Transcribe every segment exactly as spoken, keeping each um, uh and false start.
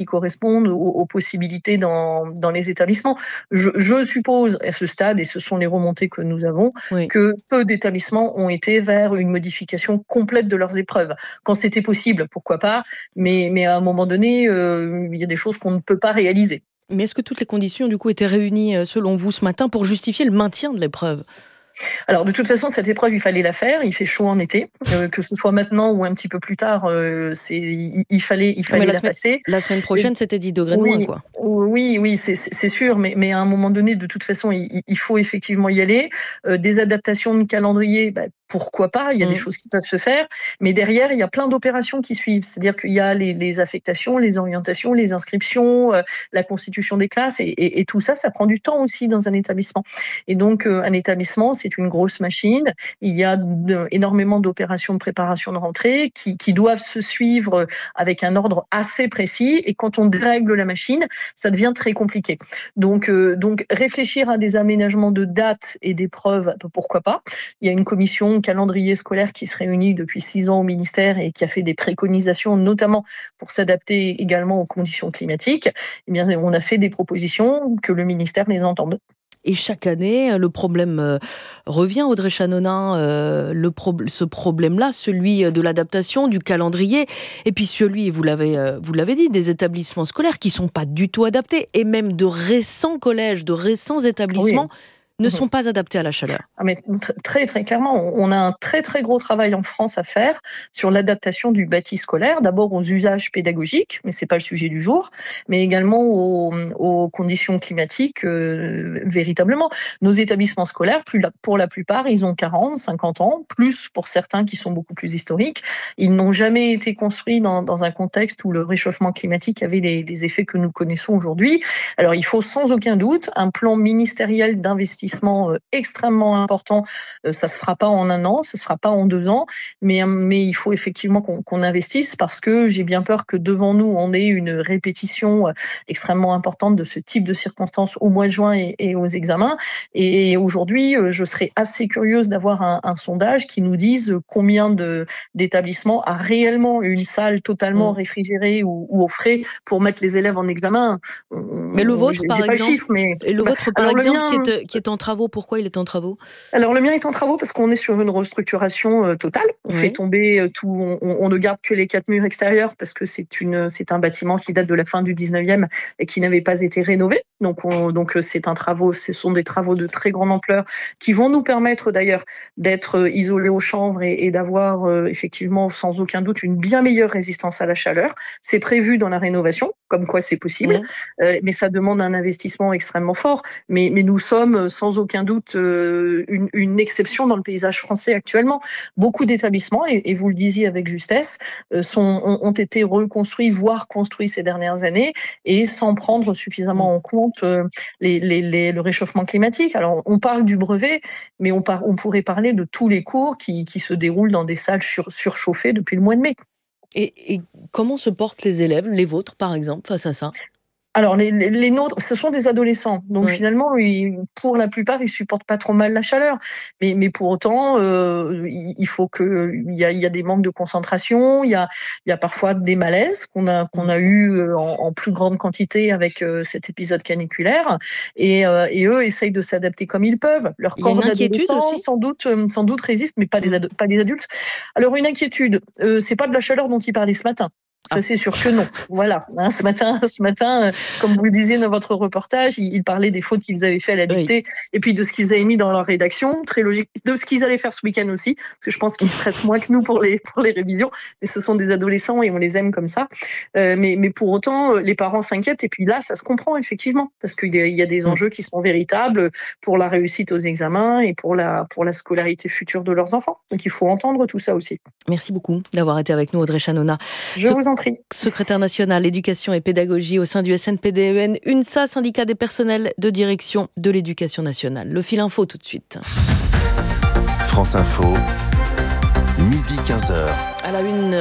correspondent aux, aux possibilités dans, dans les établissements. Je, je suppose à ce stade, et ce sont les remontées que nous avons, oui. que peu d'établissements ont été vers une modification complète de leurs épreuves. Quand c'était possible, pourquoi pas, mais, mais à un moment donné, euh, il y a des choses qu'on ne peut pas réaliser. Mais est-ce que toutes les conditions du coup étaient réunies selon vous ce matin pour justifier le maintien de l'épreuve ? Alors de toute façon, cette épreuve, il fallait la faire. Il fait chaud en été, euh, que ce soit maintenant ou un petit peu plus tard. Euh, c'est, il, il fallait, il fallait la la semaine, passer. La semaine prochaine, Et, c'était dix degrés de oui, moins, quoi. Oui, oui, c'est, c'est sûr, mais, mais à un moment donné, de toute façon, il, il faut effectivement y aller. Euh, des adaptations de calendrier, bah, pourquoi pas, il y a mmh. des choses qui peuvent se faire, mais derrière, il y a plein d'opérations qui suivent. C'est-à-dire qu'il y a les, les affectations, les orientations, les inscriptions, euh, la constitution des classes, et, et, et tout ça, ça prend du temps aussi dans un établissement. Et donc, euh, un établissement, c'est une grosse machine. Il y a de, énormément d'opérations de préparation de rentrée qui, qui doivent se suivre avec un ordre assez précis, et quand on dérègle la machine, ça devient très compliqué. Donc, euh, donc réfléchir à des aménagements de dates et d'épreuves, pourquoi pas. Il y a une commission calendrier scolaire qui se réunit depuis six ans au ministère et qui a fait des préconisations, notamment pour s'adapter également aux conditions climatiques. Eh bien, on a fait des propositions, que le ministère les entende. Et chaque année, le problème euh, revient, Audrey Chanonin, euh, le pro- ce problème-là, celui de l'adaptation, du calendrier, et puis celui, vous l'avez, euh, vous l'avez dit, des établissements scolaires qui ne sont pas du tout adaptés, et même de récents collèges, de récents établissements, oui. ne sont pas adaptés à la chaleur. Ah mais très très clairement, on a un très très gros travail en France à faire sur l'adaptation du bâti scolaire, d'abord aux usages pédagogiques, mais c'est pas le sujet du jour, mais également aux, aux conditions climatiques euh, véritablement. Nos établissements scolaires, plus la, pour la plupart, ils ont quarante, cinquante ans, plus pour certains qui sont beaucoup plus historiques. Ils n'ont jamais été construits dans, dans un contexte où le réchauffement climatique avait les, les effets que nous connaissons aujourd'hui. Alors il faut sans aucun doute un plan ministériel d'investissement extrêmement important. Ça se fera pas en un an, ça se fera pas en deux ans, mais mais il faut effectivement qu'on, qu'on investisse, parce que j'ai bien peur que devant nous on ait une répétition extrêmement importante de ce type de circonstances au mois de juin et, et aux examens. Et aujourd'hui, je serais assez curieuse d'avoir un, un sondage qui nous dise combien de d'établissements a réellement une salle totalement réfrigérée ou, ou au frais pour mettre les élèves en examen. Mais le vôtre, j'ai, par j'ai exemple, pas le chiffre, mais et le vôtre, par alors, exemple, mien, qui est, qui est en travaux. Pourquoi il est en travaux ? Alors le mien est en travaux parce qu'on est sur une restructuration euh, totale. On oui. fait tomber euh, tout, on, on ne garde que les quatre murs extérieurs parce que c'est une, c'est un bâtiment qui date de la fin du dix-neuvième et qui n'avait pas été rénové. Donc, on, donc c'est un travaux, ce sont des travaux de très grande ampleur qui vont nous permettre d'ailleurs d'être isolés aux chambres et, et d'avoir euh, effectivement sans aucun doute une bien meilleure résistance à la chaleur. C'est prévu dans la rénovation, comme quoi c'est possible, oui. euh, mais ça demande un investissement extrêmement fort. Mais, mais nous sommes sans aucun doute euh, une, une exception dans le paysage français actuellement. Beaucoup d'établissements, et, et vous le disiez avec justesse, euh, sont, ont, ont été reconstruits, voire construits ces dernières années, et sans prendre suffisamment en compte euh, les, les, les, le réchauffement climatique. Alors, on parle du brevet, mais on, par, on pourrait parler de tous les cours qui, qui se déroulent dans des salles sur, surchauffées depuis le mois de mai. Et, et comment se portent les élèves, les vôtres par exemple, face à ça ? Alors les, les, les nôtres, ce sont des adolescents, donc oui. finalement, ils, pour la plupart, ils supportent pas trop mal la chaleur. Mais, mais pour autant, euh, il faut que il y a, il y a des manques de concentration, il y a, il y a parfois des malaises qu'on a qu'on a eu en, en plus grande quantité avec euh, cet épisode caniculaire. Et, euh, et eux essayent de s'adapter comme ils peuvent. Leur corps d'adolescent, sans doute, sans doute résiste, mais pas les ado- pas les adultes. Alors une inquiétude, euh, c'est pas de la chaleur dont ils parlaient ce matin. Ça, ah. c'est sûr que non. Voilà. Hein, ce matin, ce matin, euh, comme vous le disiez dans votre reportage, ils, ils parlaient des fautes qu'ils avaient fait à la dictée, oui. et puis de ce qu'ils avaient mis dans leur rédaction. Très logique. De ce qu'ils allaient faire ce week-end aussi, parce que je pense qu'ils stressent moins que nous pour les pour les révisions. Mais ce sont des adolescents et on les aime comme ça. Euh, mais mais pour autant, les parents s'inquiètent. Et puis là, ça se comprend effectivement, parce qu'il y a, il y a des enjeux qui sont véritables pour la réussite aux examens et pour la pour la scolarité future de leurs enfants. Donc il faut entendre tout ça aussi. Merci beaucoup d'avoir été avec nous, Audrey Chanonin. Je Ce... vous en prie. Secrétaire nationale éducation et pédagogie au sein du S N P D E N, UNSA, syndicat des personnels de direction de l'éducation nationale. Le fil info tout de suite. France Info, midi quinze heures. À la une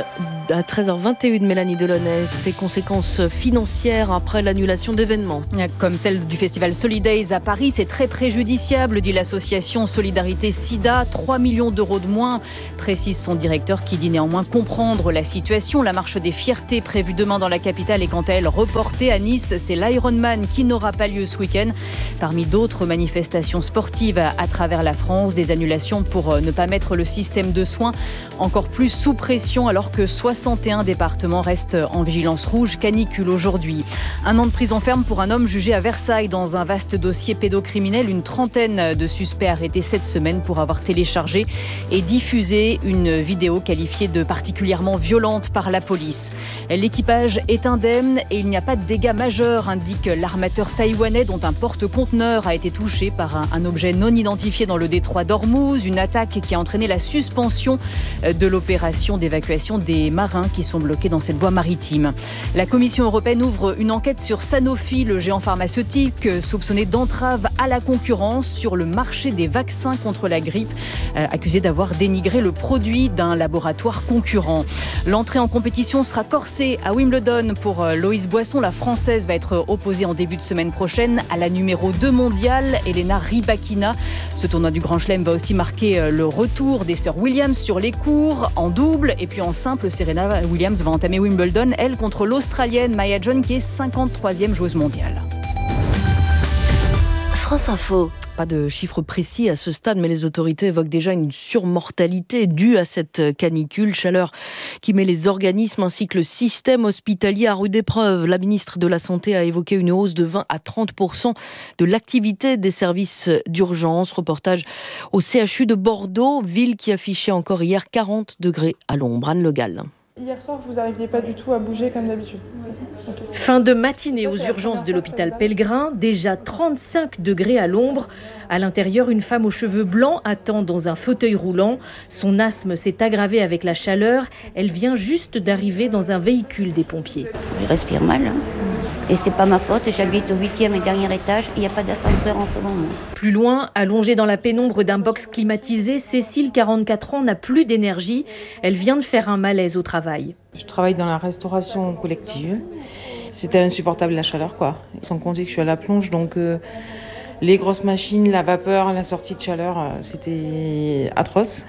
à treize heures vingt et une, Mélanie Delaunay, ses conséquences financières après l'annulation d'événements. Comme celle du festival Solidays à Paris, c'est très préjudiciable, dit l'association Solidarité Sida. trois millions d'euros de moins, précise son directeur qui dit néanmoins comprendre la situation. La marche des fiertés prévue demain dans la capitale est quant à elle reportée à Nice. C'est l'Ironman qui n'aura pas lieu ce week-end. Parmi d'autres manifestations sportives à travers la France, des annulations pour ne pas mettre le système de soins encore plus sous pression alors que soixante et un départements restent en vigilance rouge canicule aujourd'hui. Un an de prison ferme pour un homme jugé à Versailles dans un vaste dossier pédocriminel. Une trentaine de suspects arrêtés cette semaine pour avoir téléchargé et diffusé une vidéo qualifiée de particulièrement violente par la police. L'équipage est indemne et il n'y a pas de dégâts majeurs, indique l'armateur taïwanais dont un porte-conteneur a été touché par un, un objet non identifié dans le détroit d'Ormuz. Une attaque qui a entraîné la suspension de l'opération d'évacuation des marins qui sont bloqués dans cette voie maritime. La Commission européenne ouvre une enquête sur Sanofi, le géant pharmaceutique soupçonné d'entrave à la concurrence sur le marché des vaccins contre la grippe, euh, accusé d'avoir dénigré le produit d'un laboratoire concurrent. L'entrée en compétition sera corsée à Wimbledon pour euh, Loïs Boisson. La Française va être opposée en début de semaine prochaine à la numéro deux mondiale, Elena Rybakina. Ce tournoi du Grand Chelem va aussi marquer euh, le retour des sœurs Williams sur les cours en double. Et puis en simple, Serena Williams va entamer Wimbledon, elle, contre l'Australienne Maya John, qui est cinquante-troisième joueuse mondiale. France Info. Pas de chiffres précis à ce stade, mais les autorités évoquent déjà une surmortalité due à cette canicule. Chaleur qui met les organismes ainsi que le système hospitalier à rude épreuve. La ministre de la Santé a évoqué une hausse de vingt à trente pour cent de l'activité des services d'urgence. Reportage au C H U de Bordeaux, ville qui affichait encore hier quarante degrés à l'ombre. Anne Le Gall. Hier soir, vous n'arriviez pas du tout à bouger comme d'habitude, c'est ça ? Okay. Fin de matinée aux urgences de l'hôpital Pellegrin, déjà trente-cinq degrés à l'ombre. À l'intérieur, une femme aux cheveux blancs attend dans un fauteuil roulant. Son asthme s'est aggravé avec la chaleur. Elle vient juste d'arriver dans un véhicule des pompiers. Je respire mal, hein. Et c'est pas ma faute, j'habite au huitième et dernier étage, il n'y a pas d'ascenseur en ce moment. Plus loin, allongée dans la pénombre d'un box climatisé, Cécile, quarante-quatre ans, n'a plus d'énergie. Elle vient de faire un malaise au travail. Je travaille dans la restauration collective. C'était insupportable la chaleur, quoi. Sans compter que je suis à la plonge, donc euh, les grosses machines, la vapeur, la sortie de chaleur, euh, c'était atroce.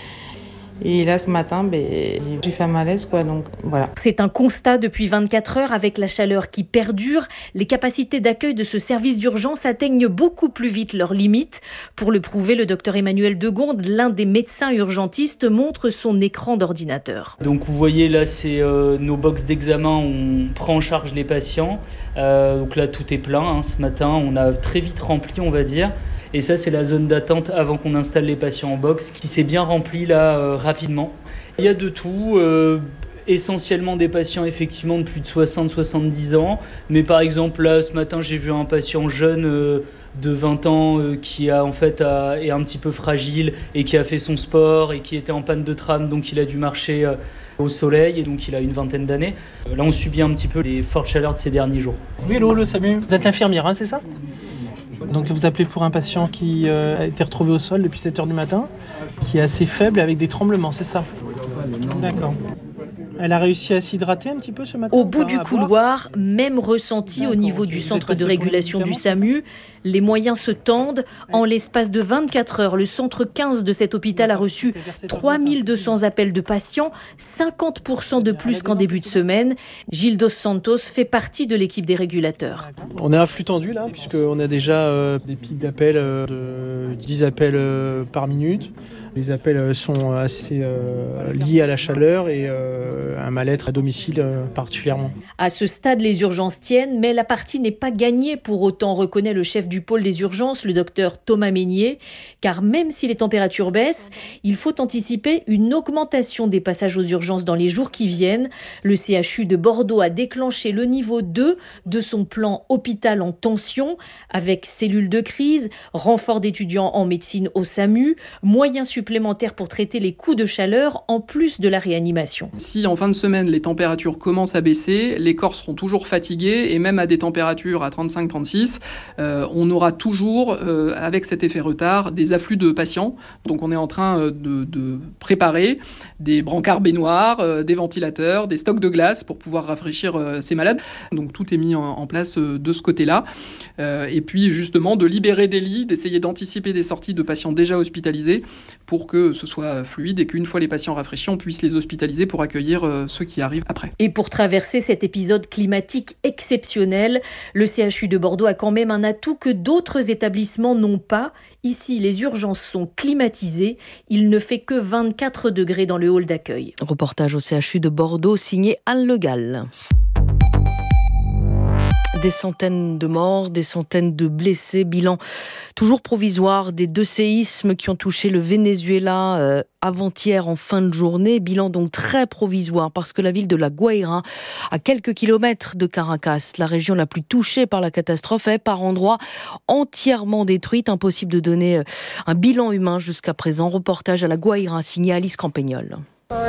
Et là, ce matin, ben, j'ai fait un malaise, quoi, donc voilà. C'est un constat depuis vingt-quatre heures avec la chaleur qui perdure. Les capacités d'accueil de ce service d'urgence atteignent beaucoup plus vite leurs limites. Pour le prouver, le docteur Emmanuel Degonde, l'un des médecins urgentistes, montre son écran d'ordinateur. Donc vous voyez là, c'est euh, nos box d'examen, on prend en charge les patients. Euh, donc là, tout est plein, hein, ce matin, on a très vite rempli, on va dire. Et ça, c'est la zone d'attente avant qu'on installe les patients en box qui s'est bien remplie là euh, rapidement. Il y a de tout, euh, essentiellement des patients effectivement de plus de soixante à soixante-dix ans. Mais par exemple, là, ce matin, j'ai vu un patient jeune euh, de vingt ans euh, qui a, en fait, a, est un petit peu fragile et qui a fait son sport et qui était en panne de tram, donc il a dû marcher euh, au soleil et donc il a une vingtaine d'années. Euh, là, on subit un petit peu les fortes chaleurs de ces derniers jours. Oui, hello, le Samu. Vous êtes infirmière, hein, c'est ça ? Donc vous appelez pour un patient qui euh, a été retrouvé au sol depuis sept heures du matin, qui est assez faible avec des tremblements, c'est ça ? D'accord. Elle a réussi à s'hydrater un petit peu ce matin ? Au bout du couloir, même ressenti au niveau du centre de régulation du SAMU. Les moyens se tendent. En l'espace de vingt-quatre heures, le centre quinze de cet hôpital a reçu trois mille deux cents appels de patients, cinquante pour cent de plus qu'en début de semaine. Gilles Dos Santos fait partie de l'équipe des régulateurs. On est à flux tendu là, puisqu'on a déjà euh, des pics d'appels euh, de dix appels euh, par minute. Les appels sont assez euh, liés à la chaleur et euh, un mal-être à domicile euh, particulièrement. À ce stade, les urgences tiennent, mais la partie n'est pas gagnée pour autant, reconnaît le chef du pôle des urgences, le docteur Thomas Meignier. Car même si les températures baissent, il faut anticiper une augmentation des passages aux urgences dans les jours qui viennent. Le C H U de Bordeaux a déclenché le niveau deux de son plan hôpital en tension, avec cellules de crise, renfort d'étudiants en médecine au SAMU, moyens supplémentaires supplémentaires pour traiter les coups de chaleur en plus de la réanimation. Si en fin de semaine les températures commencent à baisser, les corps seront toujours fatigués et même à des températures à trente-cinq trente-six, euh, on aura toujours, euh, avec cet effet retard, des afflux de patients. Donc on est en train de, de préparer des brancards baignoires, euh, des ventilateurs, des stocks de glace pour pouvoir rafraîchir euh, ces malades. Donc tout est mis en, en place euh, de ce côté-là. Euh, et puis justement de libérer des lits, d'essayer d'anticiper des sorties de patients déjà hospitalisés pour que ce soit fluide et qu'une fois les patients rafraîchis, on puisse les hospitaliser pour accueillir euh, ceux qui arrivent après. Et pour traverser cet épisode climatique exceptionnel, le C H U de Bordeaux a quand même un atout que d'autres établissements n'ont pas. Ici, les urgences sont climatisées. Il ne fait que vingt-quatre degrés dans le hall d'accueil. Reportage au C H U de Bordeaux, signé Anne Le Gall. Des centaines de morts, des centaines de blessés, bilan toujours provisoire des deux séismes qui ont touché le Venezuela euh, avant-hier en fin de journée. Bilan donc très provisoire parce que la ville de La Guaira, à quelques kilomètres de Caracas, la région la plus touchée par la catastrophe, est par endroits entièrement détruite. Impossible de donner un bilan humain jusqu'à présent. Reportage à La Guaira, signé Alice Campagnol.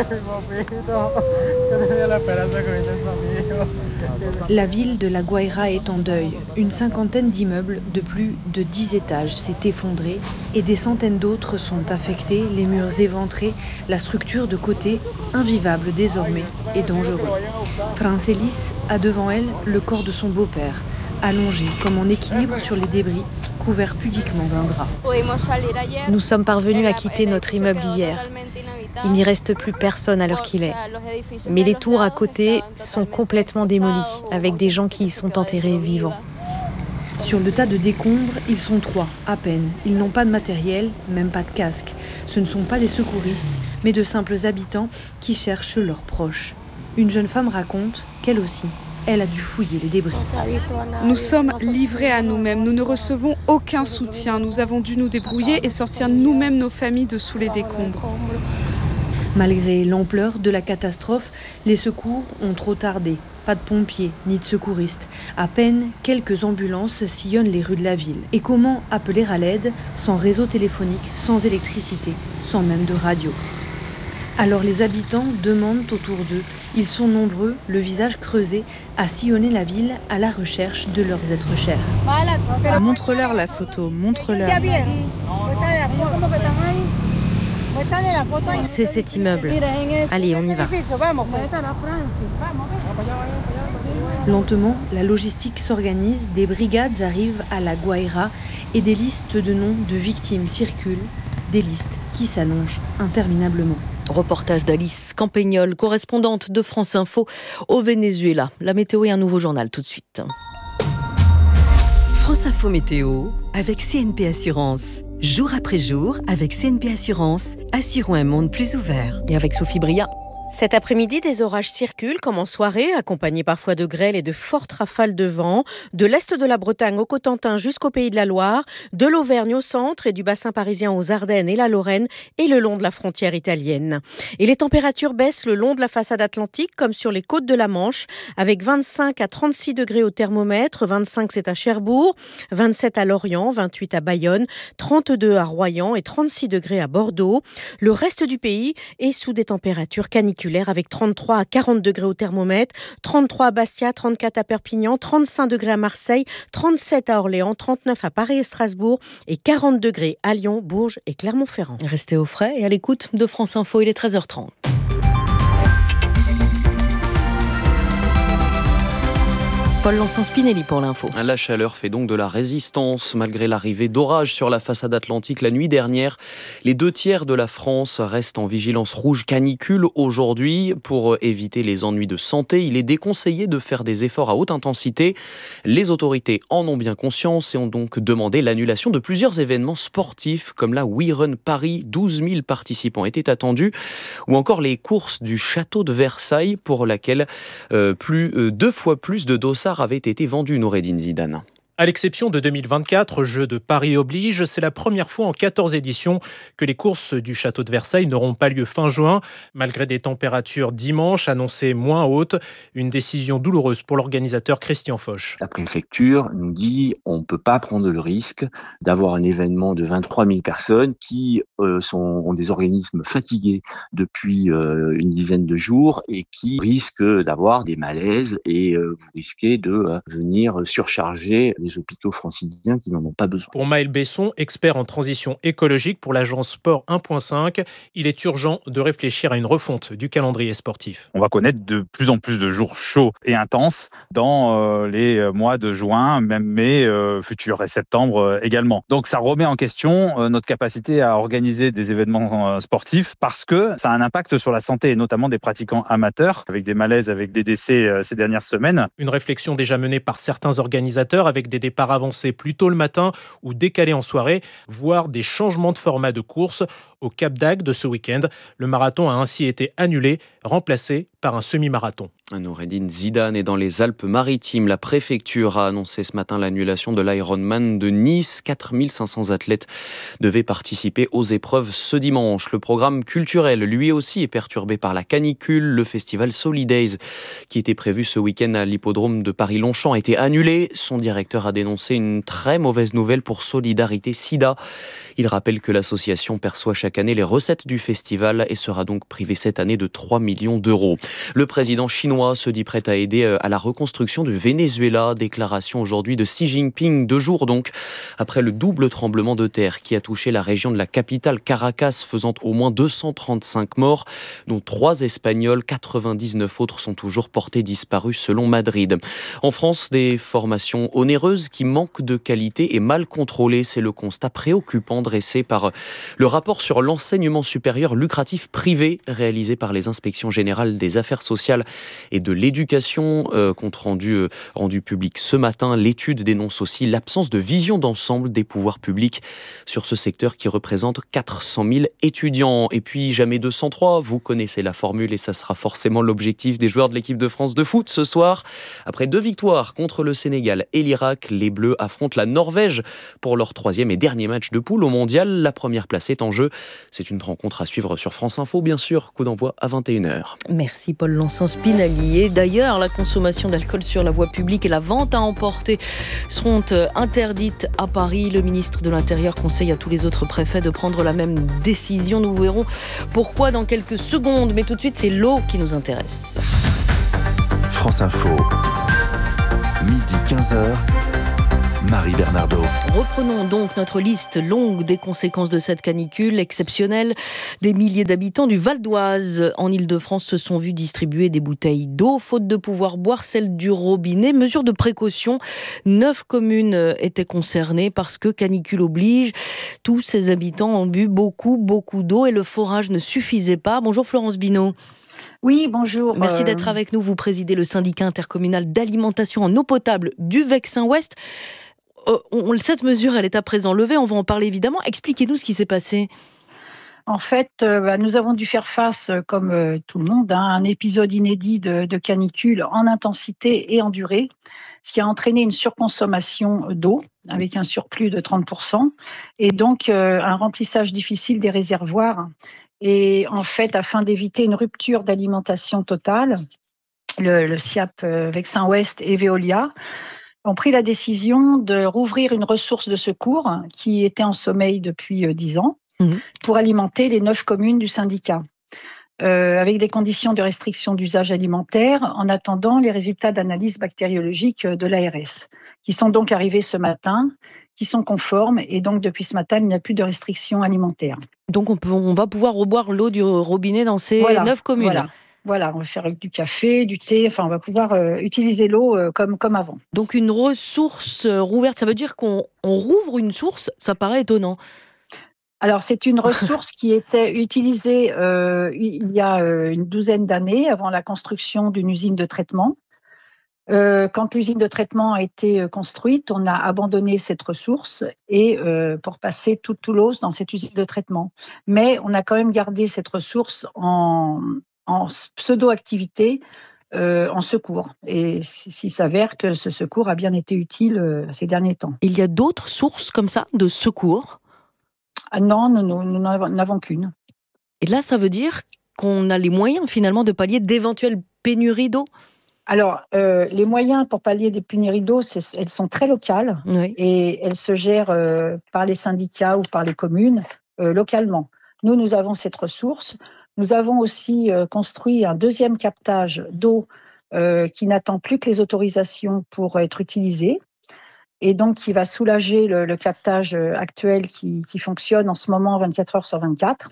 La ville de La Guaira est en deuil. Une cinquantaine d'immeubles de plus de dix étages s'est effondré et des centaines d'autres sont affectés, les murs éventrés, la structure de côté, invivable désormais et dangereux. Francelis a devant elle le corps de son beau-père, allongé comme en équilibre sur les débris, couvert pudiquement d'un drap. Nous sommes parvenus à quitter notre immeuble hier. Il n'y reste plus personne à l'heure qu'il est. Mais les tours à côté sont complètement démolies, avec des gens qui y sont enterrés vivants. Sur le tas de décombres, ils sont trois, à peine. Ils n'ont pas de matériel, même pas de casque. Ce ne sont pas des secouristes, mais de simples habitants qui cherchent leurs proches. Une jeune femme raconte qu'elle aussi, elle a dû fouiller les débris. Nous sommes livrés à nous-mêmes. Nous ne recevons aucun soutien. Nous avons dû nous débrouiller et sortir nous-mêmes nos familles de sous les décombres. Malgré l'ampleur de la catastrophe, les secours ont trop tardé. Pas de pompiers ni de secouristes. À peine quelques ambulances sillonnent les rues de la ville. Et comment appeler à l'aide sans réseau téléphonique, sans électricité, sans même de radio ? Alors les habitants demandent autour d'eux. Ils sont nombreux, le visage creusé, à sillonner la ville à la recherche de leurs êtres chers. Montre-leur la photo, montre-leur. C'est cet immeuble. Allez, on y va. Lentement, la logistique s'organise, des brigades arrivent à La Guaira et des listes de noms de victimes circulent, des listes qui s'allongent interminablement. Reportage d'Alice Campagnol, correspondante de France Info au Venezuela. La météo et un nouveau journal tout de suite. France Info Météo avec C N P Assurance. Jour après jour, avec C N P Assurance, assurons un monde plus ouvert. Et avec Sophie Bria. Cet après-midi, des orages circulent comme en soirée, accompagnés parfois de grêle et de fortes rafales de vent, de l'est de la Bretagne au Cotentin jusqu'au Pays de la Loire, de l'Auvergne au centre et du bassin parisien aux Ardennes et la Lorraine et le long de la frontière italienne. Et les températures baissent le long de la façade atlantique comme sur les côtes de la Manche, avec vingt-cinq à trente-six degrés au thermomètre, vingt-cinq c'est à Cherbourg, vingt-sept à Lorient, vingt-huit à Bayonne, trente-deux à Royan et trente-six degrés à Bordeaux. Le reste du pays est sous des températures caniculaires avec trente-trois à quarante degrés au thermomètre, trente-trois à Bastia, trente-quatre à Perpignan, trente-cinq degrés à Marseille, trente-sept à Orléans, trente-neuf à Paris et Strasbourg et quarante degrés à Lyon, Bourges et Clermont-Ferrand. Restez au frais et à l'écoute de France Info, il est treize heures trente. Paul Lançon-Spinelli pour l'info. La chaleur fait donc de la résistance malgré l'arrivée d'orages sur la façade atlantique la nuit dernière. Les deux tiers de la France restent en vigilance rouge canicule aujourd'hui. Pour éviter les ennuis de santé, il est déconseillé de faire des efforts à haute intensité. Les autorités en ont bien conscience et ont donc demandé l'annulation de plusieurs événements sportifs comme la We Run Paris. douze mille participants étaient attendus. Ou encore les courses du château de Versailles pour laquelle euh, plus, euh, deux fois plus de dossards avait été vendu, Noureddine Zidane. À l'exception de deux mille vingt-quatre, Jeux de Paris oblige, c'est la première fois en quatorze éditions que les courses du château de Versailles n'auront pas lieu fin juin, malgré des températures dimanche annoncées moins hautes. Une décision douloureuse pour l'organisateur Christian Foch. La préfecture nous dit on ne peut pas prendre le risque d'avoir un événement de vingt-trois mille personnes qui euh, sont, ont des organismes fatigués depuis euh, une dizaine de jours et qui risquent d'avoir des malaises et euh, vous risquez de euh, venir surcharger les hôpitaux franciliens qui n'en ont pas besoin. Pour Maël Besson, expert en transition écologique pour l'agence Sport un point cinq, il est urgent de réfléchir à une refonte du calendrier sportif. On va connaître de plus en plus de jours chauds et intenses dans euh, les mois de juin, même mai, euh, futur et septembre euh, également. Donc ça remet en question euh, notre capacité à organiser des événements euh, sportifs parce que ça a un impact sur la santé et notamment des pratiquants amateurs avec des malaises, avec des décès euh, ces dernières semaines. Une réflexion déjà menée par certains organisateurs avec des départs avancés plus tôt le matin ou décalés en soirée, voire des changements de format de course. Au Cap d'Agde ce week-end, le marathon a ainsi été annulé, remplacé par un semi-marathon. Noureddine Zidane est dans les Alpes-Maritimes. La préfecture a annoncé ce matin l'annulation de l'Ironman de Nice. quatre mille cinq cents athlètes devaient participer aux épreuves ce dimanche. Le programme culturel, lui aussi, est perturbé par la canicule. Le festival Solidays, qui était prévu ce week-end à l'hippodrome de Paris-Longchamp, a été annulé. Son directeur a dénoncé une très mauvaise nouvelle pour Solidarité Sida. Il rappelle que l'association perçoit chaque année les recettes du festival et sera donc privé cette année de trois millions d'euros. Le président chinois se dit prêt à aider à la reconstruction du Venezuela. Déclaration aujourd'hui de Xi Jinping, deux jours donc après le double tremblement de terre qui a touché la région de la capitale Caracas, faisant au moins deux cent trente-cinq morts, dont trois Espagnols, quatre-vingt-dix-neuf autres sont toujours portés disparus selon Madrid. En France, des formations onéreuses qui manquent de qualité et mal contrôlées, c'est le constat préoccupant dressé par le rapport sur l'enseignement supérieur lucratif privé réalisé par les inspections générales des affaires sociales et de l'éducation, euh, compte rendu, euh, rendu public ce matin. L'étude dénonce aussi l'absence de vision d'ensemble des pouvoirs publics sur ce secteur qui représente quatre cent mille étudiants. Et puis jamais deux cent trois, vous connaissez la formule et ça sera forcément l'objectif des joueurs de l'équipe de France de foot ce soir. Après deux victoires contre le Sénégal et l'Irak, les Bleus affrontent la Norvège pour leur troisième et dernier match de poule au mondial. La première place est en jeu. C'est une rencontre à suivre sur France Info, bien sûr. Coup d'envoi à vingt et une heures. Merci Paul Lancin-Spinelli. Et d'ailleurs, la consommation d'alcool sur la voie publique et la vente à emporter seront interdites à Paris. Le ministre de l'Intérieur conseille à tous les autres préfets de prendre la même décision. Nous verrons pourquoi dans quelques secondes. Mais tout de suite, c'est l'eau qui nous intéresse. France Info, midi quinze heures. Marie Bernardo. Reprenons donc notre liste longue des conséquences de cette canicule exceptionnelle. Des milliers d'habitants du Val d'Oise en Île-de-France se sont vus distribuer des bouteilles d'eau, faute de pouvoir boire celle du robinet. Mesure de précaution, neuf communes étaient concernées parce que canicule oblige. Tous ces habitants ont bu beaucoup, beaucoup d'eau et le forage ne suffisait pas. Bonjour Florence Binot. Oui, bonjour. Merci d'être avec nous. Vous présidez le syndicat intercommunal d'alimentation en eau potable du Vexin-Ouest. Euh, on, cette mesure, elle est à présent levée. On va en parler évidemment. Expliquez-nous ce qui s'est passé. En fait, euh, bah, nous avons dû faire face, euh, comme euh, tout le monde, hein, à un épisode inédit de, de canicule en intensité et en durée, ce qui a entraîné une surconsommation d'eau avec un surplus de trente pour cent et donc euh, un remplissage difficile des réservoirs. Et en fait, afin d'éviter une rupture d'alimentation totale, le, le S I A P euh, Vexin-Ouest et Veolia ont pris la décision de rouvrir une ressource de secours qui était en sommeil depuis dix ans mmh. pour alimenter les neuf communes du syndicat, euh, avec des conditions de restriction d'usage alimentaire en attendant les résultats d'analyse bactériologique de l'A R S, qui sont donc arrivés ce matin, qui sont conformes, et donc depuis ce matin, il n'y a plus de restrictions alimentaires. Donc on, peut, on va pouvoir reboire l'eau du robinet dans ces voilà, neuf communes. Voilà. Voilà, on va faire du café, du thé, enfin on va pouvoir euh, utiliser l'eau euh, comme, comme avant. Donc une ressource euh, rouverte, ça veut dire qu'on on rouvre une source, ça paraît étonnant. Alors c'est une ressource qui était utilisée euh, il y a euh, une douzaine d'années avant la construction d'une usine de traitement. Euh, quand l'usine de traitement a été construite, on a abandonné cette ressource et euh, pour passer toute l'eau dans cette usine de traitement. Mais on a quand même gardé cette ressource en... en pseudo-activité euh, en secours. Et s'il s'avère que ce secours a bien été utile euh, ces derniers temps. Il y a d'autres sources comme ça de secours ? Ah non, nous, nous, nous n'en avons qu'une. Et là, ça veut dire qu'on a les moyens finalement de pallier d'éventuelles pénuries d'eau ? Alors, euh, les moyens pour pallier des pénuries d'eau, c'est, elles sont très locales oui. et elles se gèrent euh, par les syndicats ou par les communes euh, localement. Nous, nous avons cette ressource. Nous avons aussi euh, construit un deuxième captage d'eau euh, qui n'attend plus que les autorisations pour être utilisé et donc qui va soulager le, le captage actuel qui, qui fonctionne en ce moment vingt-quatre heures sur vingt-quatre.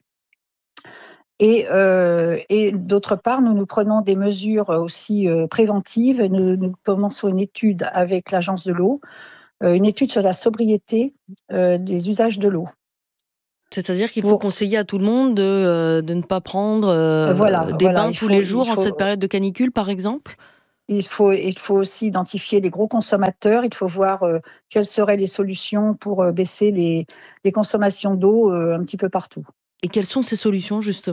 Et, euh, et d'autre part, nous nous prenons des mesures aussi euh, préventives. Nous, nous commençons une étude avec l'Agence de l'eau, euh, une étude sur la sobriété euh, des usages de l'eau. C'est-à-dire qu'il faut Pour... conseiller à tout le monde de, euh, de ne pas prendre euh, voilà, des voilà, bains tous faut, les jours faut... en cette période de canicule, par exemple ? Il faut, il faut aussi identifier les gros consommateurs. Il faut voir euh, quelles seraient les solutions pour euh, baisser les, les consommations d'eau euh, un petit peu partout. Et quelles sont ces solutions, justement ?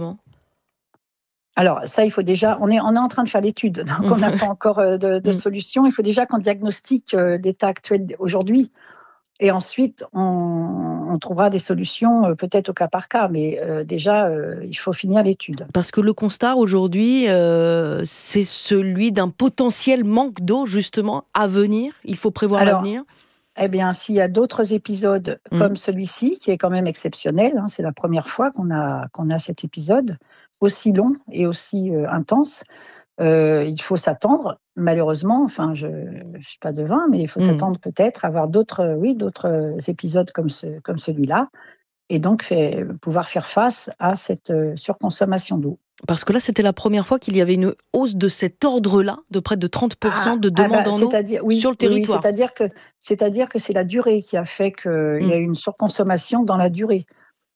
Alors, ça, il faut déjà... On est, on est en train de faire l'étude, donc on n'a pas encore de, de solution. Il faut déjà qu'on diagnostique l'état actuel aujourd'hui. Et ensuite, on, on trouvera des solutions, peut-être au cas par cas. Mais euh, déjà, euh, il faut finir l'étude. Parce que le constat, aujourd'hui, euh, c'est celui d'un potentiel manque d'eau, justement, à venir. Il faut prévoir Alors, l'avenir. Eh bien, s'il y a d'autres épisodes mmh. comme celui-ci, qui est quand même exceptionnel, hein, c'est la première fois qu'on a, qu'on a cet épisode aussi long et aussi euh, intense, euh, il faut s'attendre, malheureusement, enfin, je ne suis pas devin, mais il faut mmh. s'attendre peut-être à avoir d'autres, euh, oui, d'autres épisodes comme, ce, comme celui-là, et donc fait, pouvoir faire face à cette euh, surconsommation d'eau. Parce que là, c'était la première fois qu'il y avait une hausse de cet ordre-là, de près de trente pour cent de demande ah bah, en eau oui, sur le territoire. Oui, c'est-à-dire que, c'est-à-dire que c'est la durée qui a fait qu'il mmh. y a eu une surconsommation dans la durée,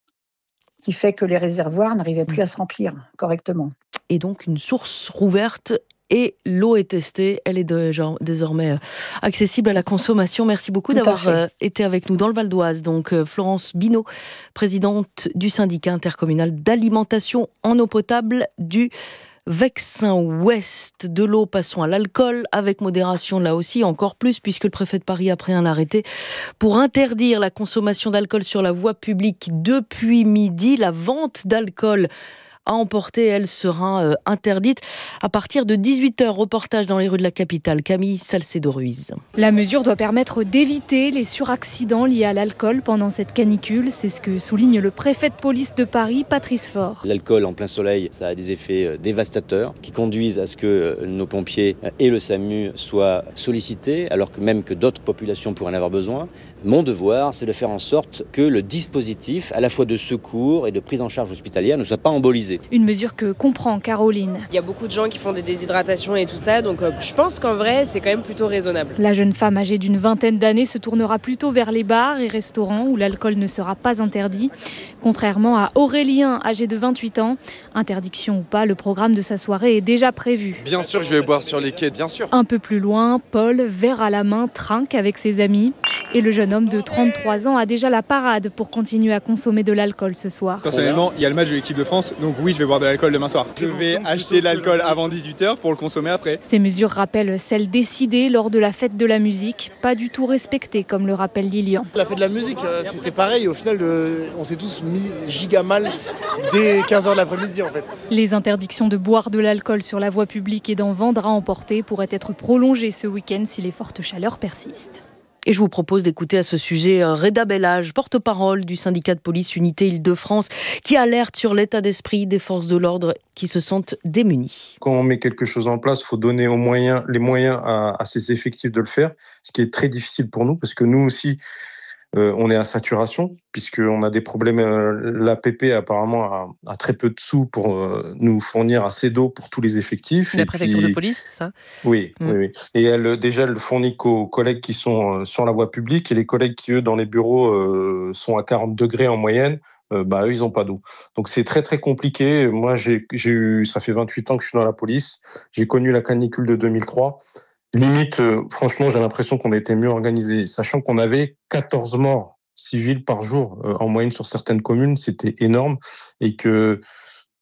qui fait que les réservoirs n'arrivaient plus à se remplir correctement. Et donc, une source rouverte et l'eau est testée, elle est de, genre, désormais accessible à la consommation. Merci beaucoup Tout d'avoir euh, été avec nous dans le Val d'Oise. Donc euh, Florence Binot, présidente du syndicat intercommunal d'alimentation en eau potable du Vexin Ouest. De l'eau, passons à l'alcool, avec modération là aussi, encore plus, puisque le préfet de Paris a pris un arrêté pour interdire la consommation d'alcool sur la voie publique depuis midi. La vente d'alcool à emporter, elle sera euh, interdite à partir de dix-huit heures. Reportage dans les rues de la capitale. Camille Salcedo-Ruiz. La mesure doit permettre d'éviter les suraccidents liés à l'alcool pendant cette canicule. C'est ce que souligne le préfet de police de Paris, Patrice Faure. L'alcool en plein soleil, ça a des effets dévastateurs qui conduisent à ce que nos pompiers et le SAMU soient sollicités, alors que même que d'autres populations pourraient en avoir besoin. Mon devoir, c'est de faire en sorte que le dispositif, à la fois de secours et de prise en charge hospitalière, ne soit pas embolisé. Une mesure que comprend Caroline. Il y a beaucoup de gens qui font des déshydratations et tout ça, donc euh, je pense qu'en vrai, c'est quand même plutôt raisonnable. La jeune femme âgée d'une vingtaine d'années se tournera plutôt vers les bars et restaurants où l'alcool ne sera pas interdit. Contrairement à Aurélien, âgé de vingt-huit ans, interdiction ou pas, le programme de sa soirée est déjà prévu. Bien sûr que je vais boire sur les quais, bien sûr. Un peu plus loin, Paul, verre à la main, trinque avec ses amis. Et le jeune homme de trente-trois ans a déjà la parade pour continuer à consommer de l'alcool ce soir. Personnellement, il y a le match de l'équipe de France, donc oui, je vais boire de l'alcool demain soir. Je vais acheter de l'alcool avant dix-huit heures pour le consommer après. Ces mesures rappellent celles décidées lors de la fête de la musique, pas du tout respectées, comme le rappelle Lilian. La fête de la musique, c'était pareil. Au final, on s'est tous mis giga mal dès quinze heures de l'après-midi, en fait. Les interdictions de boire de l'alcool sur la voie publique et d'en vendre à emporter pourraient être prolongées ce week-end si les fortes chaleurs persistent. Et je vous propose d'écouter à ce sujet Reda Bellage, porte-parole du syndicat de police Unité Île-de-France, qui alerte sur l'état d'esprit des forces de l'ordre qui se sentent démunies. Quand on met quelque chose en place, il faut donner aux moyens, les moyens à, à ses effectifs de le faire, ce qui est très difficile pour nous, parce que nous aussi, Euh, on est à saturation, puisqu'on a des problèmes. Euh, L'A P P, apparemment, a, a très peu de sous pour euh, nous fournir assez d'eau pour tous les effectifs. La préfecture puis... de police, c'est ça ? Oui, mmh. oui, oui. Et elle, déjà, elle le fournit qu'aux collègues qui sont euh, sur la voie publique, et les collègues qui, eux, dans les bureaux, euh, sont à quarante degrés en moyenne. Euh, bah, eux, ils n'ont pas d'eau. Donc, c'est très, très compliqué. Moi, j'ai, j'ai eu, ça fait vingt-huit ans que je suis dans la police. J'ai connu la canicule de deux mille trois. Limite, euh, franchement, j'ai l'impression qu'on était mieux organisé, sachant qu'on avait quatorze morts civils par jour euh, en moyenne sur certaines communes, c'était énorme, et que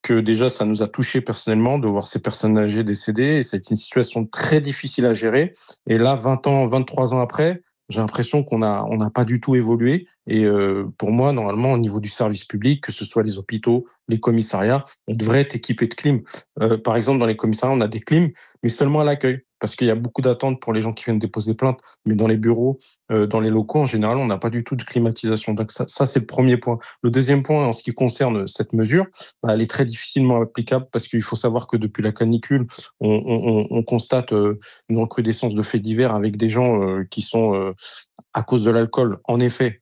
que déjà ça nous a touchés personnellement de voir ces personnes âgées décédées et c'est une situation très difficile à gérer. Et là, vingt ans, vingt-trois ans après, j'ai l'impression qu'on a, on n'a pas du tout évolué. Et euh, pour moi, normalement, au niveau du service public, que ce soit les hôpitaux, les commissariats, on devrait être équipé de clim. Euh, par exemple, dans les commissariats, on a des clims, mais seulement à l'accueil. Parce qu'il y a beaucoup d'attentes pour les gens qui viennent déposer plainte. Mais dans les bureaux, euh, dans les locaux, en général, on n'a pas du tout de climatisation. Donc ça, ça, c'est le premier point. Le deuxième point, en ce qui concerne cette mesure, bah, elle est très difficilement applicable parce qu'il faut savoir que depuis la canicule, on, on, on constate euh, une recrudescence de faits divers avec des gens euh, qui sont, euh, à cause de l'alcool, en effet,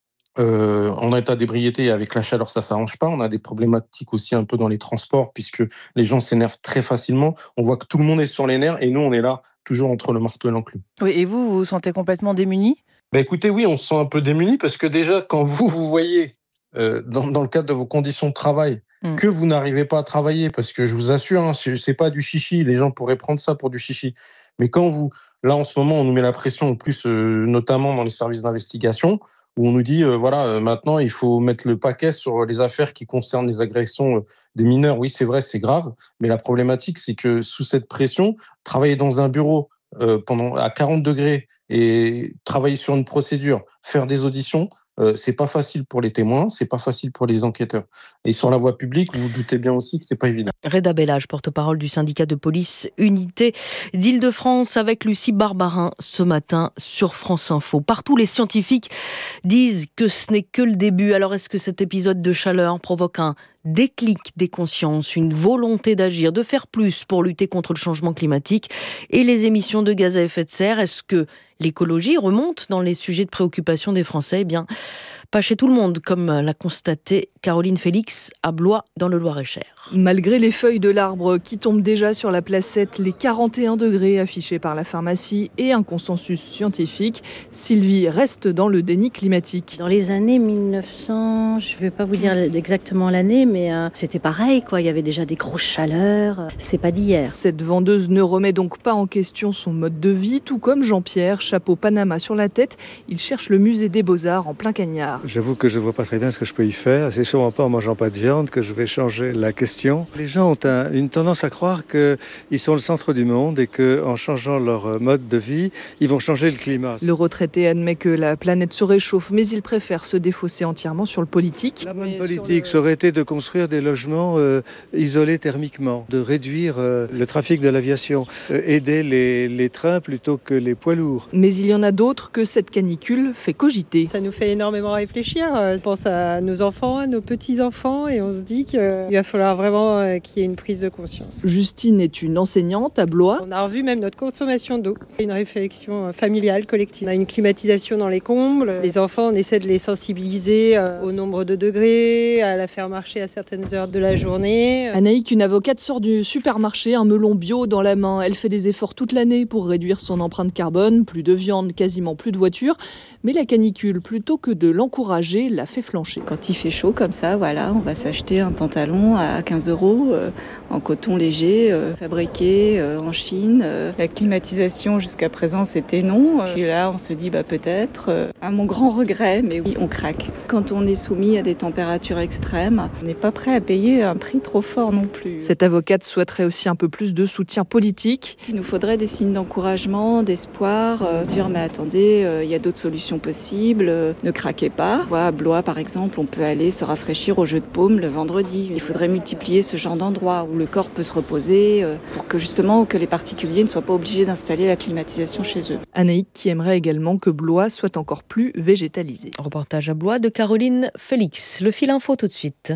Euh, en état d'ébriété et avec la chaleur, ça s'arrange pas. On a des problématiques aussi un peu dans les transports puisque les gens s'énervent très facilement. On voit que tout le monde est sur les nerfs et nous, on est là toujours entre le marteau et l'enclume. Oui, et vous, vous vous sentez complètement démunis ? Bah écoutez, oui, on se sent un peu démunis parce que déjà, quand vous, vous voyez euh, dans, dans le cadre de vos conditions de travail mmh. que vous n'arrivez pas à travailler, parce que je vous assure, hein, c'est, c'est pas du chichi, les gens pourraient prendre ça pour du chichi. Mais quand vous, là en ce moment, on nous met la pression en plus, euh, notamment dans les services d'investigation, où on nous dit, euh, voilà, euh, maintenant, il faut mettre le paquet sur les affaires qui concernent les agressions euh, des mineurs. Oui, c'est vrai, c'est grave, mais la problématique, c'est que sous cette pression, travailler dans un bureau euh, pendant à quarante degrés et travailler sur une procédure, faire des auditions, euh, c'est pas facile pour les témoins, c'est pas facile pour les enquêteurs. Et sur la voie publique, vous vous doutez bien aussi que c'est pas évident. Reda Bellage, porte-parole du syndicat de police Unité d'Île-de-France, avec Lucie Barbarin ce matin sur France Info. Partout, les scientifiques disent que ce n'est que le début. Alors, est-ce que cet épisode de chaleur provoque un déclic des consciences, une volonté d'agir, de faire plus pour lutter contre le changement climatique et les émissions de gaz à effet de serre? Est-ce que l'écologie remonte dans les sujets de préoccupation des Français? Eh bien, pas chez tout le monde, comme l'a constaté Caroline Félix à Blois, dans le Loir-et-Cher. Malgré les feuilles de l'arbre qui tombent déjà sur la placette, les quarante et un degrés affichés par la pharmacie et un consensus scientifique, Sylvie reste dans le déni climatique. Dans les années mille neuf cents, je ne vais pas vous dire exactement l'année, mais euh, c'était pareil, quoi. Il y avait déjà des grosses chaleurs. C'est pas d'hier. Cette vendeuse ne remet donc pas en question son mode de vie, tout comme Jean-Pierre, chapeau Panama sur la tête. Il cherche le musée des Beaux-Arts en plein Cagnard. J'avoue que je ne vois pas très bien ce que je peux y faire. C'est sûrement pas en mangeant pas de viande que je vais changer la question. Les gens ont un, une tendance à croire qu'ils sont le centre du monde et qu'en changeant leur mode de vie, ils vont changer le climat. Le retraité admet que la planète se réchauffe, mais il préfère se défausser entièrement sur le politique. La bonne politique, ça aurait été de construire des logements euh, isolés thermiquement, de réduire euh, le trafic de l'aviation, euh, aider les, les trains plutôt que les poids lourds. Mais il y en a d'autres que cette canicule fait cogiter. Ça nous fait énormément réfléchir. Je pense à nos enfants, à nos petits-enfants, et on se dit qu'il va falloir vraiment qu'il y ait une prise de conscience. Justine est une enseignante à Blois. On a revu même notre consommation d'eau. Une réflexion familiale, collective. On a une climatisation dans les combles. Les enfants, on essaie de les sensibiliser au nombre de degrés, à la faire marcher à certaines heures de la journée. Anaïk, une avocate, sort du supermarché, un melon bio dans la main. Elle fait des efforts toute l'année pour réduire son empreinte carbone. Plus de viande, quasiment plus de voitures. Mais la canicule, plutôt que de l'encourager, la fait flancher. Quand il fait chaud comme ça, voilà, on va s'acheter un pantalon à quinze euros euh, en coton léger, euh, fabriqué euh, en Chine. Euh, la climatisation jusqu'à présent, c'était non. Puis là, on se dit bah peut-être, euh, à mon grand regret, mais oui, on craque. Quand on est soumis à des températures extrêmes, on n'est pas prêt à payer un prix trop fort non plus. Cette avocate souhaiterait aussi un peu plus de soutien politique. Il nous faudrait des signes d'encouragement, d'espoir, euh, dire mais attendez, il euh, y a d'autres solutions possibles, euh, ne craquez pas. Voilà, à Blois par exemple, on peut aller se rafraîchir au jeu de paume le vendredi. Il faudrait multiplier ce genre d'endroits où le corps peut se reposer euh, pour que justement que les particuliers ne soient pas obligés d'installer la climatisation chez eux. Anaïk qui aimerait également que Blois soit encore plus végétalisé. Reportage à Blois de Caroline Félix. Le fil info tout de suite.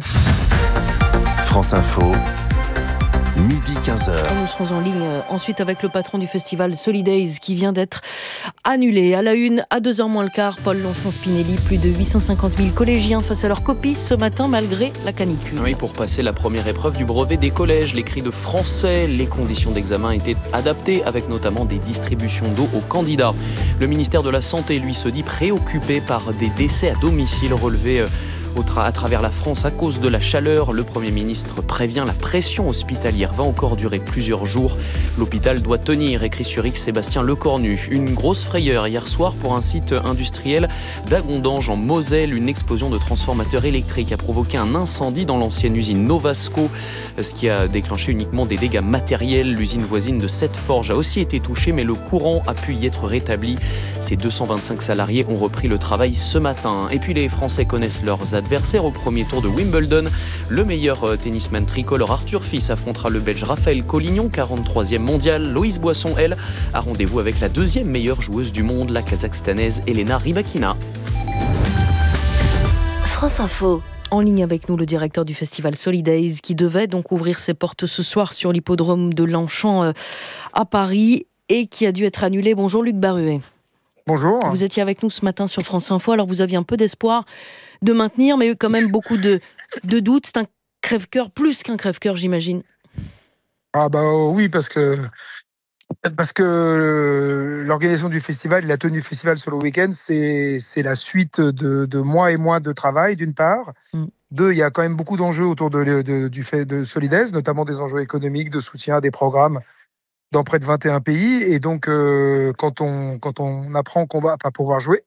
France Info. Midi quinze heures. Nous serons en ligne ensuite avec le patron du festival Solidays qui vient d'être annulé. À la une, à deux heures moins le quart, Paul Lonsin-Spinelli, plus de huit cent cinquante mille collégiens face à leurs copies ce matin malgré la canicule. Oui, pour passer la première épreuve du brevet des collèges, l'écrit de français, les conditions d'examen étaient adaptées avec notamment des distributions d'eau aux candidats. Le ministère de la Santé, lui, se dit préoccupé par des décès à domicile relevés À travers la France à cause de la chaleur. Le Premier ministre prévient, la pression hospitalière va encore durer plusieurs jours. L'hôpital doit tenir, écrit sur X Sébastien Lecornu. Une grosse frayeur hier soir pour un site industriel d'Agondange en Moselle. Une explosion de transformateurs électriques a provoqué un incendie dans l'ancienne usine Novasco, ce qui a déclenché uniquement des dégâts matériels. L'usine voisine de Sept-Forges a aussi été touchée, mais le courant a pu y être rétabli. Ces deux cent vingt-cinq salariés ont repris le travail ce matin. Et puis les Français connaissent leurs adversaires au premier tour de Wimbledon. Le meilleur tennisman tricolore Arthur Fils affrontera le Belge Raphaël Collignon, quarante-troisième mondial. Loïse Boisson, elle, a rendez-vous avec la deuxième meilleure joueuse du monde, la Kazakhstanaise Elena Rybakina. France Info. En ligne avec nous, le directeur du festival Solidays, qui devait donc ouvrir ses portes ce soir sur l'hippodrome de Longchamp à Paris et qui a dû être annulé. Bonjour Luc Baruet. Bonjour. Vous étiez avec nous ce matin sur France Info, alors vous aviez un peu d'espoir de maintenir, mais quand même beaucoup de, de doutes. C'est un crève-cœur, plus qu'un crève-cœur, j'imagine. Ah bah oui, parce que parce que l'organisation du festival, la tenue du festival sur le week-end, c'est c'est la suite de, de mois et mois de travail, d'une part. Mm. Deux, il y a quand même beaucoup d'enjeux autour de, de, du fait de Solidays, notamment des enjeux économiques, de soutien à des programmes dans près de vingt et un pays. Et donc, euh, quand on quand on apprend qu'on va pas pouvoir jouer,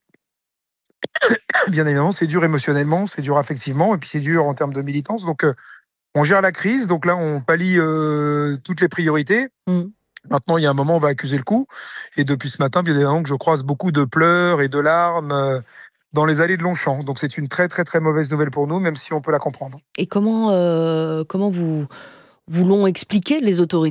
bien évidemment, c'est dur émotionnellement, c'est dur affectivement, et puis c'est dur en termes de militance. Donc, euh, on gère la crise. Donc là, on pallie euh, toutes les priorités. Mm. Maintenant, il y a un moment, on va accuser le coup. Et depuis ce matin, bien évidemment, que je croise beaucoup de pleurs et de larmes euh, dans les allées de Longchamp. Donc, c'est une très, très, très mauvaise nouvelle pour nous, même si on peut la comprendre. Et comment, euh, comment vous, vous l'ont expliqué, les autorités ?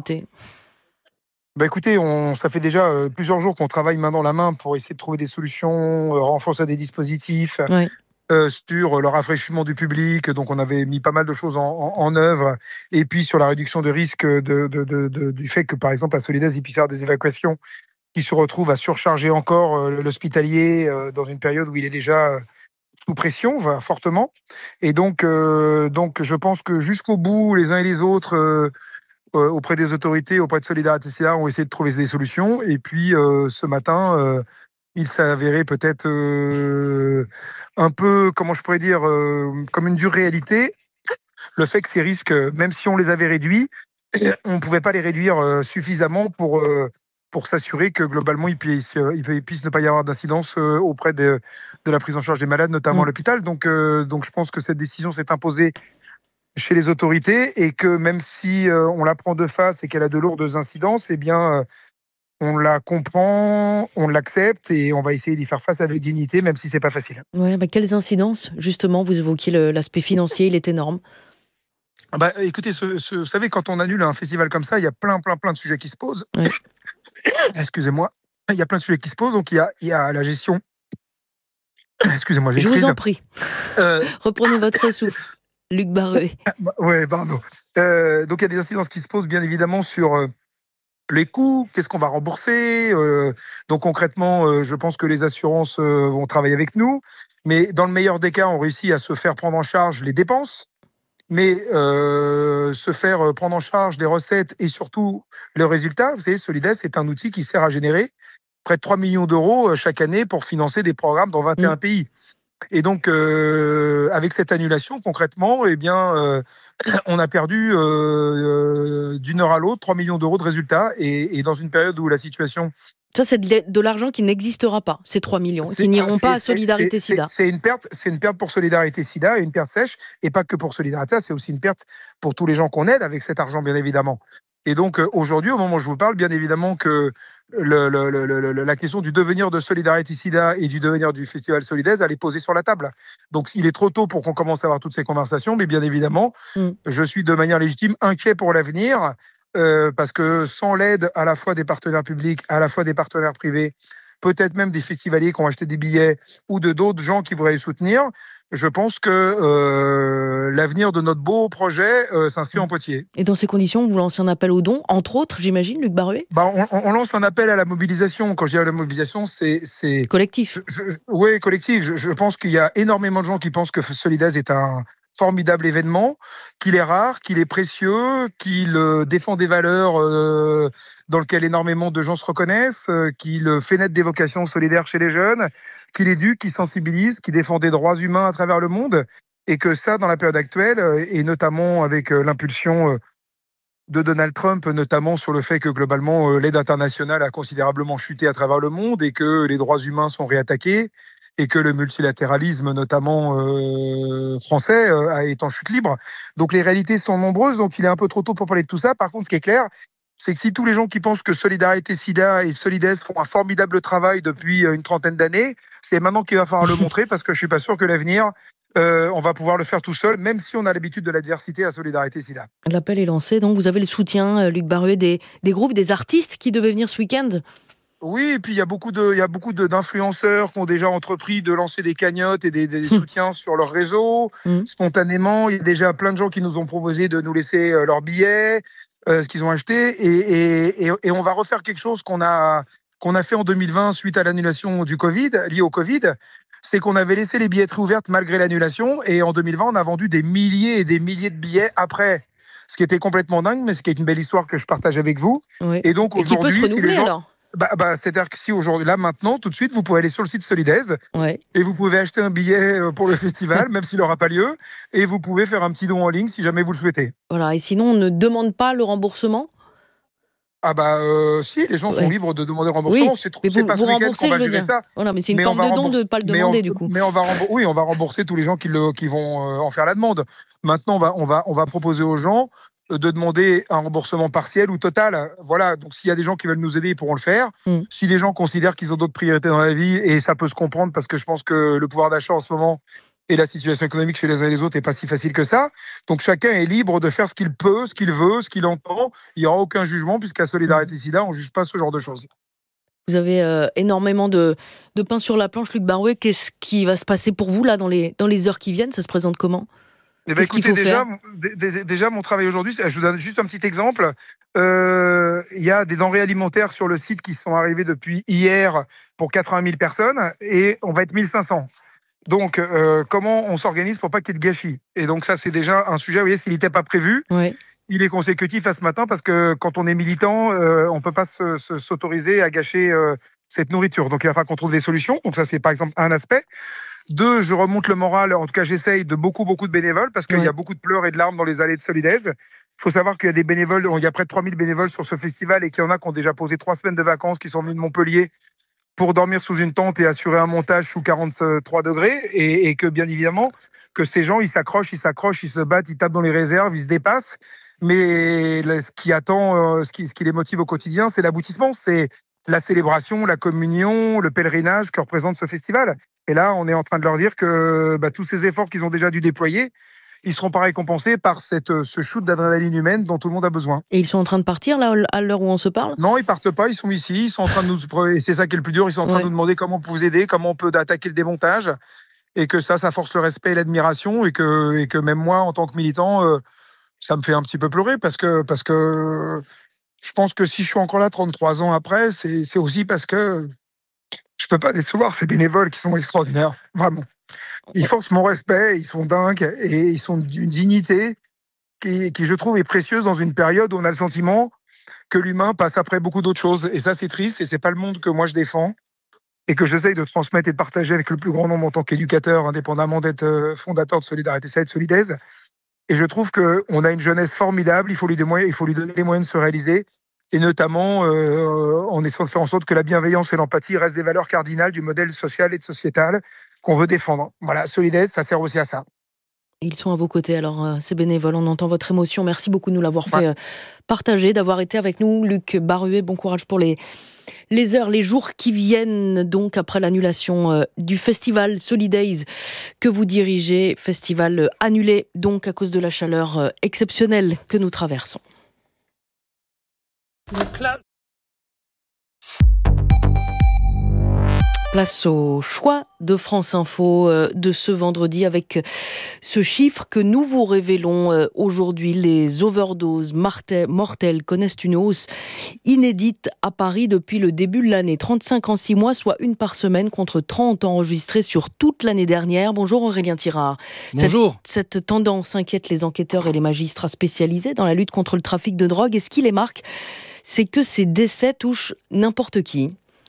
Bah écoutez, on, ça fait déjà euh, plusieurs jours qu'on travaille main dans la main pour essayer de trouver des solutions, euh, renforcer des dispositifs ouais. euh, sur le rafraîchissement du public. Donc on avait mis pas mal de choses en, en, en œuvre. Et puis sur la réduction de risque de, de, de, de, du fait que par exemple à Solidays, il puisse y avoir des évacuations qui se retrouvent à surcharger encore euh, l'hospitalier euh, dans une période où il est déjà euh, sous pression, va, fortement. Et donc, euh, donc je pense que jusqu'au bout, les uns et les autres... Euh, Euh, auprès des autorités, auprès de Solidarité S I D A, ont essayé de trouver des solutions. Et puis, euh, ce matin, euh, il s'est avéré peut-être euh, un peu, comment je pourrais dire, euh, comme une dure réalité, le fait que ces risques, même si on les avait réduits, on ne pouvait pas les réduire euh, suffisamment pour, euh, pour s'assurer que globalement, il puisse, il puisse ne pas y avoir d'incidence euh, auprès de, de la prise en charge des malades, notamment mmh. à l'hôpital. Donc, euh, donc, je pense que cette décision s'est imposée chez les autorités et que même si euh, on la prend de face et qu'elle a de lourdes incidences, eh bien, euh, on la comprend, on l'accepte et on va essayer d'y faire face avec dignité, même si c'est pas facile. Ouais, bah quelles incidences, justement, vous évoquiez le, l'aspect financier, il est énorme. Bah, écoutez, ce, ce, vous savez, quand on annule un festival comme ça, il y a plein, plein, plein de sujets qui se posent. Ouais. Excusez-moi, il y a plein de sujets qui se posent, donc il y a, il y a la gestion. Excusez-moi, j'ai Je crise. vous en prie. Euh... Reprenez votre souffle. Luc Baruet. Oui, pardon. Euh, donc, il y a des incidences qui se posent, bien évidemment, sur euh, les coûts. Qu'est-ce qu'on va rembourser euh, Donc, concrètement, euh, je pense que les assurances euh, vont travailler avec nous. Mais dans le meilleur des cas, on réussit à se faire prendre en charge les dépenses, mais euh, se faire prendre en charge les recettes et surtout le résultat. Vous savez, Solidays est un outil qui sert à générer près de trois millions d'euros chaque année pour financer des programmes dans vingt et un mmh. pays. Et donc, euh, avec cette annulation, concrètement, eh bien, euh, on a perdu euh, d'une heure à l'autre trois millions d'euros de résultats. Et, et dans une période où la situation... Ça, c'est de, de l'argent qui n'existera pas, ces trois millions, c'est, qui n'iront pas à Solidarité c'est, Sida. C'est, c'est, une perte, c'est une perte pour Solidarité Sida, et une perte sèche, et pas que pour Solidarité, c'est aussi une perte pour tous les gens qu'on aide avec cet argent, bien évidemment. Et donc, euh, aujourd'hui, au moment où je vous parle, bien évidemment que le, le, le, le, la question du devenir de Solidarité Sida et du devenir du Festival Solidays, elle est posée sur la table. Donc, il est trop tôt pour qu'on commence à avoir toutes ces conversations, mais bien évidemment, mm. je suis de manière légitime inquiet pour l'avenir, euh, parce que sans l'aide à la fois des partenaires publics, à la fois des partenaires privés, peut-être même des festivaliers qui ont acheté des billets ou de d'autres gens qui voudraient les soutenir, je pense que euh, l'avenir de notre beau projet euh, s'inscrit en Poitiers. Et dans ces conditions, vous lancez un appel aux dons, entre autres, j'imagine, Luc Baruet ? Bah, on, on lance un appel à la mobilisation. Quand je dis à la mobilisation, c'est... c'est collectif. Oui, collectif. Je, je pense qu'il y a énormément de gens qui pensent que Solidays est un formidable événement, qu'il est rare, qu'il est précieux, qu'il euh, défend des valeurs euh, dans lesquelles énormément de gens se reconnaissent, euh, qu'il fait naître des vocations solidaires chez les jeunes, qu'il éduque, qu'il sensibilise, qu'il défend des droits humains à travers le monde. Et que ça, dans la période actuelle, et notamment avec l'impulsion de Donald Trump, notamment sur le fait que globalement l'aide internationale a considérablement chuté à travers le monde et que les droits humains sont réattaqués et que le multilatéralisme, notamment euh, français, euh, est en chute libre. Donc les réalités sont nombreuses, donc il est un peu trop tôt pour parler de tout ça. Par contre, ce qui est clair, c'est que si tous les gens qui pensent que Solidarité Sida et Solidaise font un formidable travail depuis une trentaine d'années, c'est maintenant qu'il va falloir le montrer, parce que je suis pas sûr que l'avenir, euh, on va pouvoir le faire tout seul, même si on a l'habitude de l'adversité à Solidarité Sida. L'appel est lancé, donc vous avez le soutien, Luc Baruet, des, des groupes, des artistes qui devaient venir ce week-end ? Oui, et puis il y a beaucoup de, il y a beaucoup de, d'influenceurs qui ont déjà entrepris de lancer des cagnottes et des, des soutiens sur leur réseau, mmh. spontanément. Il y a déjà plein de gens qui nous ont proposé de nous laisser euh, leurs billets, euh, ce qu'ils ont acheté, et, et, et, et on va refaire quelque chose qu'on a, qu'on a fait en deux mille vingt suite à l'annulation du Covid, liée au Covid. C'est qu'on avait laissé les billetteries ouvertes malgré l'annulation, et en deux mille vingt, on a vendu des milliers et des milliers de billets après. Ce qui était complètement dingue, mais ce qui est une belle histoire que je partage avec vous. Oui. Et donc et aujourd'hui, qui peut se renouveler, si les gens... alors Bah, bah, c'est-à-dire que si aujourd'hui, là, maintenant, tout de suite, vous pouvez aller sur le site Solidaise ouais. et vous pouvez acheter un billet pour le festival, même s'il n'aura pas lieu, et vous pouvez faire un petit don en ligne si jamais vous le souhaitez. Voilà, et sinon, on ne demande pas le remboursement ? Ah bah euh, si, les gens ouais. sont libres de demander le remboursement. Oui, c'est trop, mais c'est vous, pas vous ce week-end qu'on va gérer ça. Voilà, mais c'est une mais forme de don de ne pas le demander on, du coup. Mais on va rembourser, oui, on va rembourser tous les gens qui, le, qui vont euh, en faire la demande. Maintenant, on va, on va, on va proposer aux gens de demander un remboursement partiel ou total. Voilà, donc s'il y a des gens qui veulent nous aider, ils pourront le faire. Mm. Si les gens considèrent qu'ils ont d'autres priorités dans la vie, et ça peut se comprendre parce que je pense que le pouvoir d'achat en ce moment et la situation économique chez les uns et les autres n'est pas si facile que ça. Donc chacun est libre de faire ce qu'il peut, ce qu'il veut, ce qu'il entend. Il n'y aura aucun jugement puisqu'à Solidarité Sida, on ne juge pas ce genre de choses. Vous avez euh, énormément de, de pain sur la planche, Luc Baruet. Qu'est-ce qui va se passer pour vous là dans les, dans les heures qui viennent ? Ça se présente comment ? Eh ben, écoutez, déjà, d- d- déjà, mon travail aujourd'hui, je vous donne juste un petit exemple. Euh, il y a des denrées alimentaires sur le site qui sont arrivées depuis hier pour quatre-vingt mille personnes et on va être mille cinq cents. Donc, euh, comment on s'organise pour pas qu'il y ait de gâchis ? Et donc, ça, c'est déjà un sujet, vous voyez, s'il n'était pas prévu, ouais. il est consécutif à ce matin parce que quand on est militant, euh, on peut pas se, se, s'autoriser à gâcher euh, cette nourriture. Donc, il va falloir qu'on trouve des solutions. Donc, ça, c'est par exemple un aspect. Deux, je remonte le moral, en tout cas j'essaye, de beaucoup, beaucoup de bénévoles, parce qu'il ouais. y a beaucoup de pleurs et de larmes dans les allées de Solidaise. Il faut savoir qu'il y a des bénévoles, il y a près de trois mille bénévoles sur ce festival, et qu'il y en a qui ont déjà posé trois semaines de vacances, qui sont venus de Montpellier pour dormir sous une tente et assurer un montage sous quarante-trois degrés, et, et que bien évidemment, que ces gens, ils s'accrochent, ils s'accrochent, ils se battent, ils tapent dans les réserves, ils se dépassent, mais ce qui attend, ce qui, ce qui les motive au quotidien, c'est l'aboutissement, c'est la célébration, la communion, le pèlerinage que représente ce festival. Et là, on est en train de leur dire que bah, tous ces efforts qu'ils ont déjà dû déployer, ils seront pas récompensés par cette, ce shoot d'adrénaline humaine dont tout le monde a besoin. Et ils sont en train de partir, là, à l'heure où on se parle ? Non, ils partent pas, ils sont ici, ils sont en train de nous... Et c'est ça qui est le plus dur, ils sont en train ouais. de nous demander comment on peut vous aider, comment on peut attaquer le démontage, et que ça, ça force le respect et l'admiration, et que, et que même moi, en tant que militant, euh, ça me fait un petit peu pleurer, parce que... Parce que je pense que si je suis encore là trente-trois ans après, c'est, c'est aussi parce que je peux pas décevoir ces bénévoles qui sont extraordinaires, vraiment. Ils forcent mon respect, ils sont dingues et ils sont d'une dignité qui, qui, je trouve, est précieuse dans une période où on a le sentiment que l'humain passe après beaucoup d'autres choses. Et ça, c'est triste et c'est pas le monde que moi je défends et que j'essaye de transmettre et de partager avec le plus grand nombre en tant qu'éducateur, indépendamment d'être fondateur de Solidarité Sida et de Solidaise. Et je trouve qu'on a une jeunesse formidable, il faut lui donner, il faut lui donner les moyens de se réaliser, et notamment euh, en essayant de faire en sorte que la bienveillance et l'empathie restent des valeurs cardinales du modèle social et sociétal qu'on veut défendre. Voilà, Solidaise, ça sert aussi à ça. Ils sont à vos côtés, alors euh, ces bénévoles, on entend votre émotion. Merci beaucoup de nous l'avoir fait ouais. euh, partager, d'avoir été avec nous. Luc Baruet, bon courage pour les, les heures, les jours qui viennent, donc après l'annulation euh, du festival Solidaise que vous dirigez. Festival euh, annulé, donc à cause de la chaleur euh, exceptionnelle que nous traversons. Place au choix de France Info de ce vendredi avec ce chiffre que nous vous révélons aujourd'hui. Les overdoses mortelles connaissent une hausse inédite à Paris depuis le début de l'année. trente-cinq en six mois, soit une par semaine contre trente enregistrées sur toute l'année dernière. Bonjour Aurélien Tirard. Bonjour. Cette, cette tendance inquiète les enquêteurs et les magistrats spécialisés dans la lutte contre le trafic de drogue. Et ce qui les marque, c'est que ces décès touchent n'importe qui.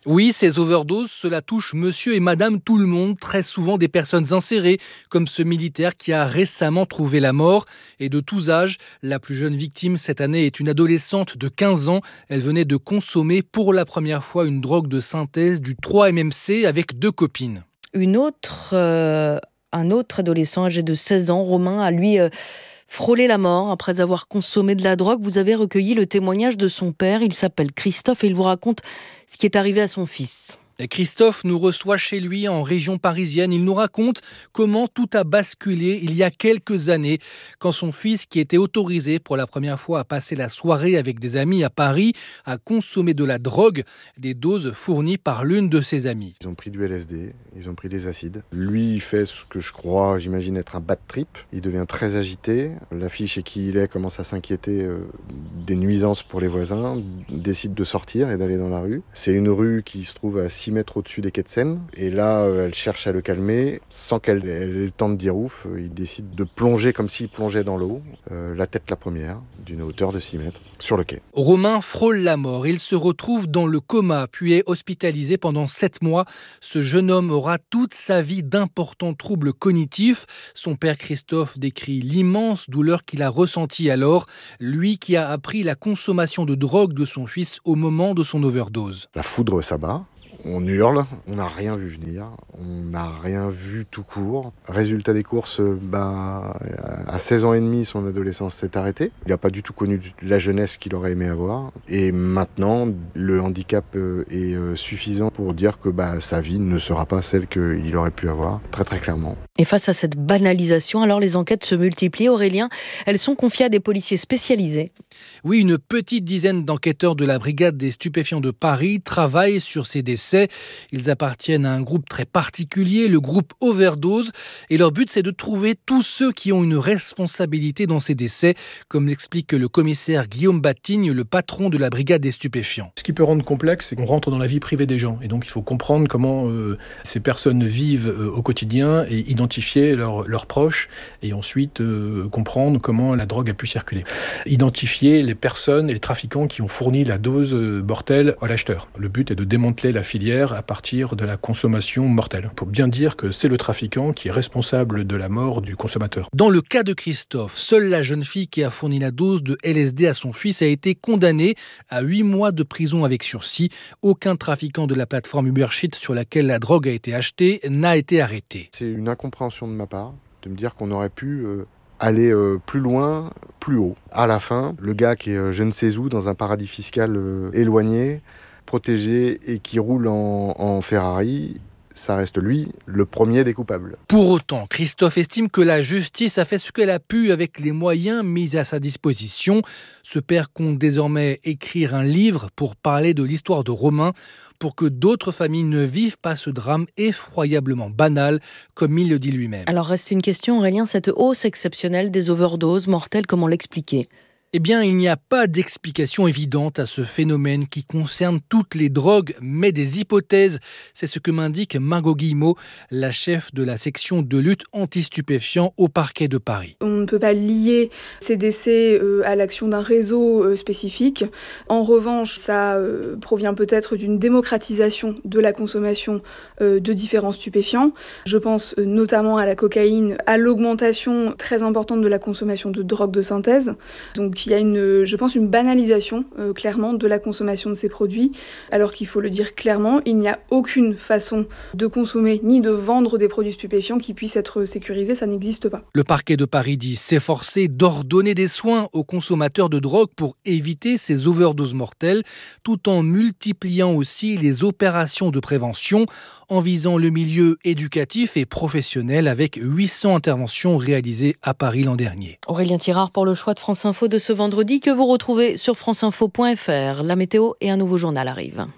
Oui, ces overdoses, cela touche monsieur et madame tout le monde, très souvent des personnes insérées, comme ce militaire qui a récemment trouvé la mort. Et de tous âges, la plus jeune victime cette année est une adolescente de quinze ans. Elle venait de consommer pour la première fois une drogue de synthèse du trois M M C avec deux copines. Une autre, euh, un autre adolescent âgé de seize ans, Romain, a lui... Euh frôler la mort après avoir consommé de la drogue. Vous avez recueilli le témoignage de son père. Il s'appelle Christophe et il vous raconte ce qui est arrivé à son fils. Et Christophe nous reçoit chez lui en région parisienne. Il nous raconte comment tout a basculé il y a quelques années quand son fils, qui était autorisé pour la première fois à passer la soirée avec des amis à Paris, a consommé de la drogue, des doses fournies par l'une de ses amies. Ils ont pris du L S D, ils ont pris des acides. Lui, il fait ce que je crois, j'imagine être un bad trip. Il devient très agité. La fille chez qui il est commence à s'inquiéter euh, des nuisances pour les voisins, décide de sortir et d'aller dans la rue. C'est une rue qui se trouve à six mètres au-dessus des quais de Seine. Et là, euh, elle cherche à le calmer. Sans qu'elle ait le temps de dire ouf, euh, il décide de plonger comme s'il plongeait dans l'eau, euh, la tête la première, d'une hauteur de six mètres, sur le quai. Romain frôle la mort. Il se retrouve dans le coma, puis est hospitalisé pendant sept mois. Ce jeune homme aura toute sa vie d'importants troubles cognitifs. Son père Christophe décrit l'immense douleur qu'il a ressentie alors, lui qui a appris la consommation de drogue de son fils au moment de son overdose. La foudre s'abat. On hurle, on n'a rien vu venir, on n'a rien vu tout court. Résultat des courses, bah, à seize ans et demi, son adolescence s'est arrêtée. Il n'a pas du tout connu la jeunesse qu'il aurait aimé avoir. Et maintenant, le handicap est suffisant pour dire que bah, sa vie ne sera pas celle qu'il aurait pu avoir, très très clairement. Et face à cette banalisation, alors les enquêtes se multiplient. Aurélien, elles sont confiées à des policiers spécialisés. Oui, une petite dizaine d'enquêteurs de la brigade des stupéfiants de Paris travaillent sur ces décès. Ils appartiennent à un groupe très particulier, le groupe Overdose. Et leur but, c'est de trouver tous ceux qui ont une responsabilité dans ces décès, comme l'explique le commissaire Guillaume Batigne, le patron de la brigade des stupéfiants. Ce qui peut rendre complexe, c'est qu'on rentre dans la vie privée des gens. Et donc, il faut comprendre comment euh, ces personnes vivent euh, au quotidien et identifier leurs, leurs proches et ensuite euh, comprendre comment la drogue a pu circuler. Identifier les personnes et les trafiquants qui ont fourni la dose mortelle à l'acheteur. Le but est de démanteler la filière à partir de la consommation mortelle, pour bien dire que c'est le trafiquant qui est responsable de la mort du consommateur. Dans le cas de Christophe, seule la jeune fille qui a fourni la dose de L S D à son fils a été condamnée à huit mois de prison avec sursis. Aucun trafiquant de la plateforme Ubershit sur laquelle la drogue a été achetée n'a été arrêté. C'est une incompréhension de ma part de me dire qu'on aurait pu euh, aller euh, plus loin, plus haut. À la fin, le gars qui est euh, je ne sais où, dans un paradis fiscal euh, éloigné, protégé et qui roule en, en Ferrari, ça reste lui, le premier des coupables. Pour autant, Christophe estime que la justice a fait ce qu'elle a pu avec les moyens mis à sa disposition. Ce père compte désormais écrire un livre pour parler de l'histoire de Romain, pour que d'autres familles ne vivent pas ce drame effroyablement banal, comme il le dit lui-même. Alors reste une question, Aurélien, cette hausse exceptionnelle des overdoses mortelles, comment l'expliquer ? Eh bien, il n'y a pas d'explication évidente à ce phénomène qui concerne toutes les drogues, mais des hypothèses. C'est ce que m'indique Margot Guillemot, la chef de la section de lutte anti-stupéfiants au parquet de Paris. On ne peut pas lier ces décès à l'action d'un réseau spécifique. En revanche, ça provient peut-être d'une démocratisation de la consommation de différents stupéfiants. Je pense notamment à la cocaïne, à l'augmentation très importante de la consommation de drogues de synthèse. Donc, il y a, une, je pense, une banalisation, euh, clairement, de la consommation de ces produits, alors qu'il faut le dire clairement, il n'y a aucune façon de consommer ni de vendre des produits stupéfiants qui puissent être sécurisés, ça n'existe pas. Le parquet de Paris dit s'efforcer d'ordonner des soins aux consommateurs de drogue pour éviter ces overdoses mortelles, tout en multipliant aussi les opérations de prévention, en visant le milieu éducatif et professionnel avec huit cents interventions réalisées à Paris l'an dernier. Aurélien Tirard pour le choix de France Info de ce vendredi que vous retrouvez sur franceinfo point f r. La météo et un nouveau journal arrivent.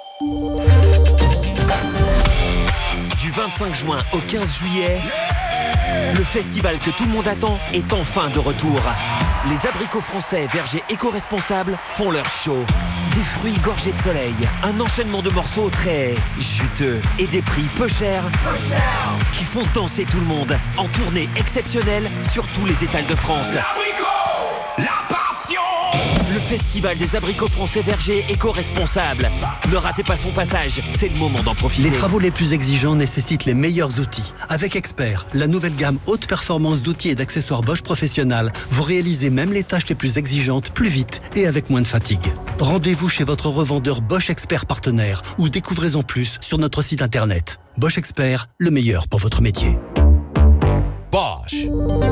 Du vingt-cinq juin au quinze juillet, le festival que tout le monde attend est enfin de retour. Les abricots français vergers éco-responsables font leur show. Des fruits gorgés de soleil, un enchaînement de morceaux très juteux et des prix peu chers, peu cher. Qui font danser tout le monde en tournée exceptionnelle sur tous les étals de France. L'abricot, la passion, Le festival des abricots français vergers éco-responsables. Ne ratez pas son passage, c'est le moment d'en profiter. Les travaux les plus exigeants nécessitent les meilleurs outils. Avec Expert, la nouvelle gamme haute performance d'outils et d'accessoires Bosch Professionnal, vous réalisez même les tâches les plus exigeantes plus vite et avec moins de fatigue. Rendez-vous chez votre revendeur Bosch Expert partenaire ou découvrez-en plus sur notre site internet. Bosch Expert, le meilleur pour votre métier. Bosch.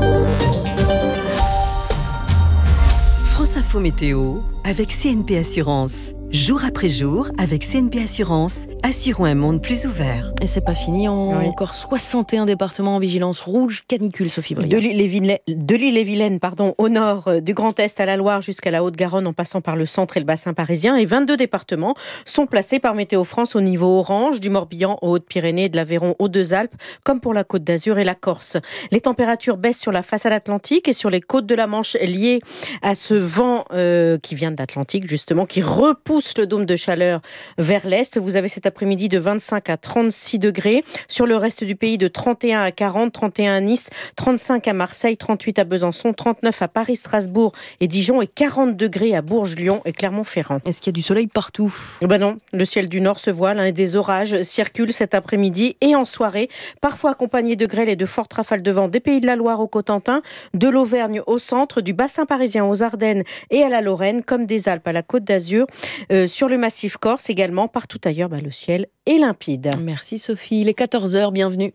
France Info Météo avec C N P Assurance. Jour après jour, avec C N P Assurance, assurons un monde plus ouvert. Et c'est pas fini, on a oui. encore soixante et un départements en vigilance rouge, canicule, Sophie Briand. De l'île-et-Vilaine, pardon, au nord, du Grand Est à la Loire jusqu'à la Haute-Garonne, en passant par le centre et le bassin parisien. Et vingt-deux départements sont placés par Météo France au niveau orange, du Morbihan aux Hautes-Pyrénées, de l'Aveyron aux Deux-Alpes, comme pour la Côte d'Azur et la Corse. Les températures baissent sur la façade atlantique et sur les côtes de la Manche liées à ce vent euh, qui vient de l'Atlantique, justement, qui repousse le dôme de chaleur vers l'est. Vous avez cet après-midi de vingt-cinq à trente-six degrés. Sur le reste du pays, de trente et un à quarante, trente et un à Nice, trente-cinq à Marseille, trente-huit à Besançon, trente-neuf à Paris, Strasbourg et Dijon et quarante degrés à Bourges, Lyon et Clermont-Ferrand. Est-ce qu'il y a du soleil partout ? Ben non, le ciel du nord se voile et des orages circulent cet après-midi et en soirée, parfois accompagnés de grêle et de fortes rafales de vent des Pays de la Loire au Cotentin, de l'Auvergne au centre, du bassin parisien aux Ardennes et à la Lorraine, comme des Alpes à la Côte d'Azur. Euh, sur le massif corse également, partout ailleurs, bah, le ciel est limpide. Merci Sophie, il est quatorze heures, bienvenue.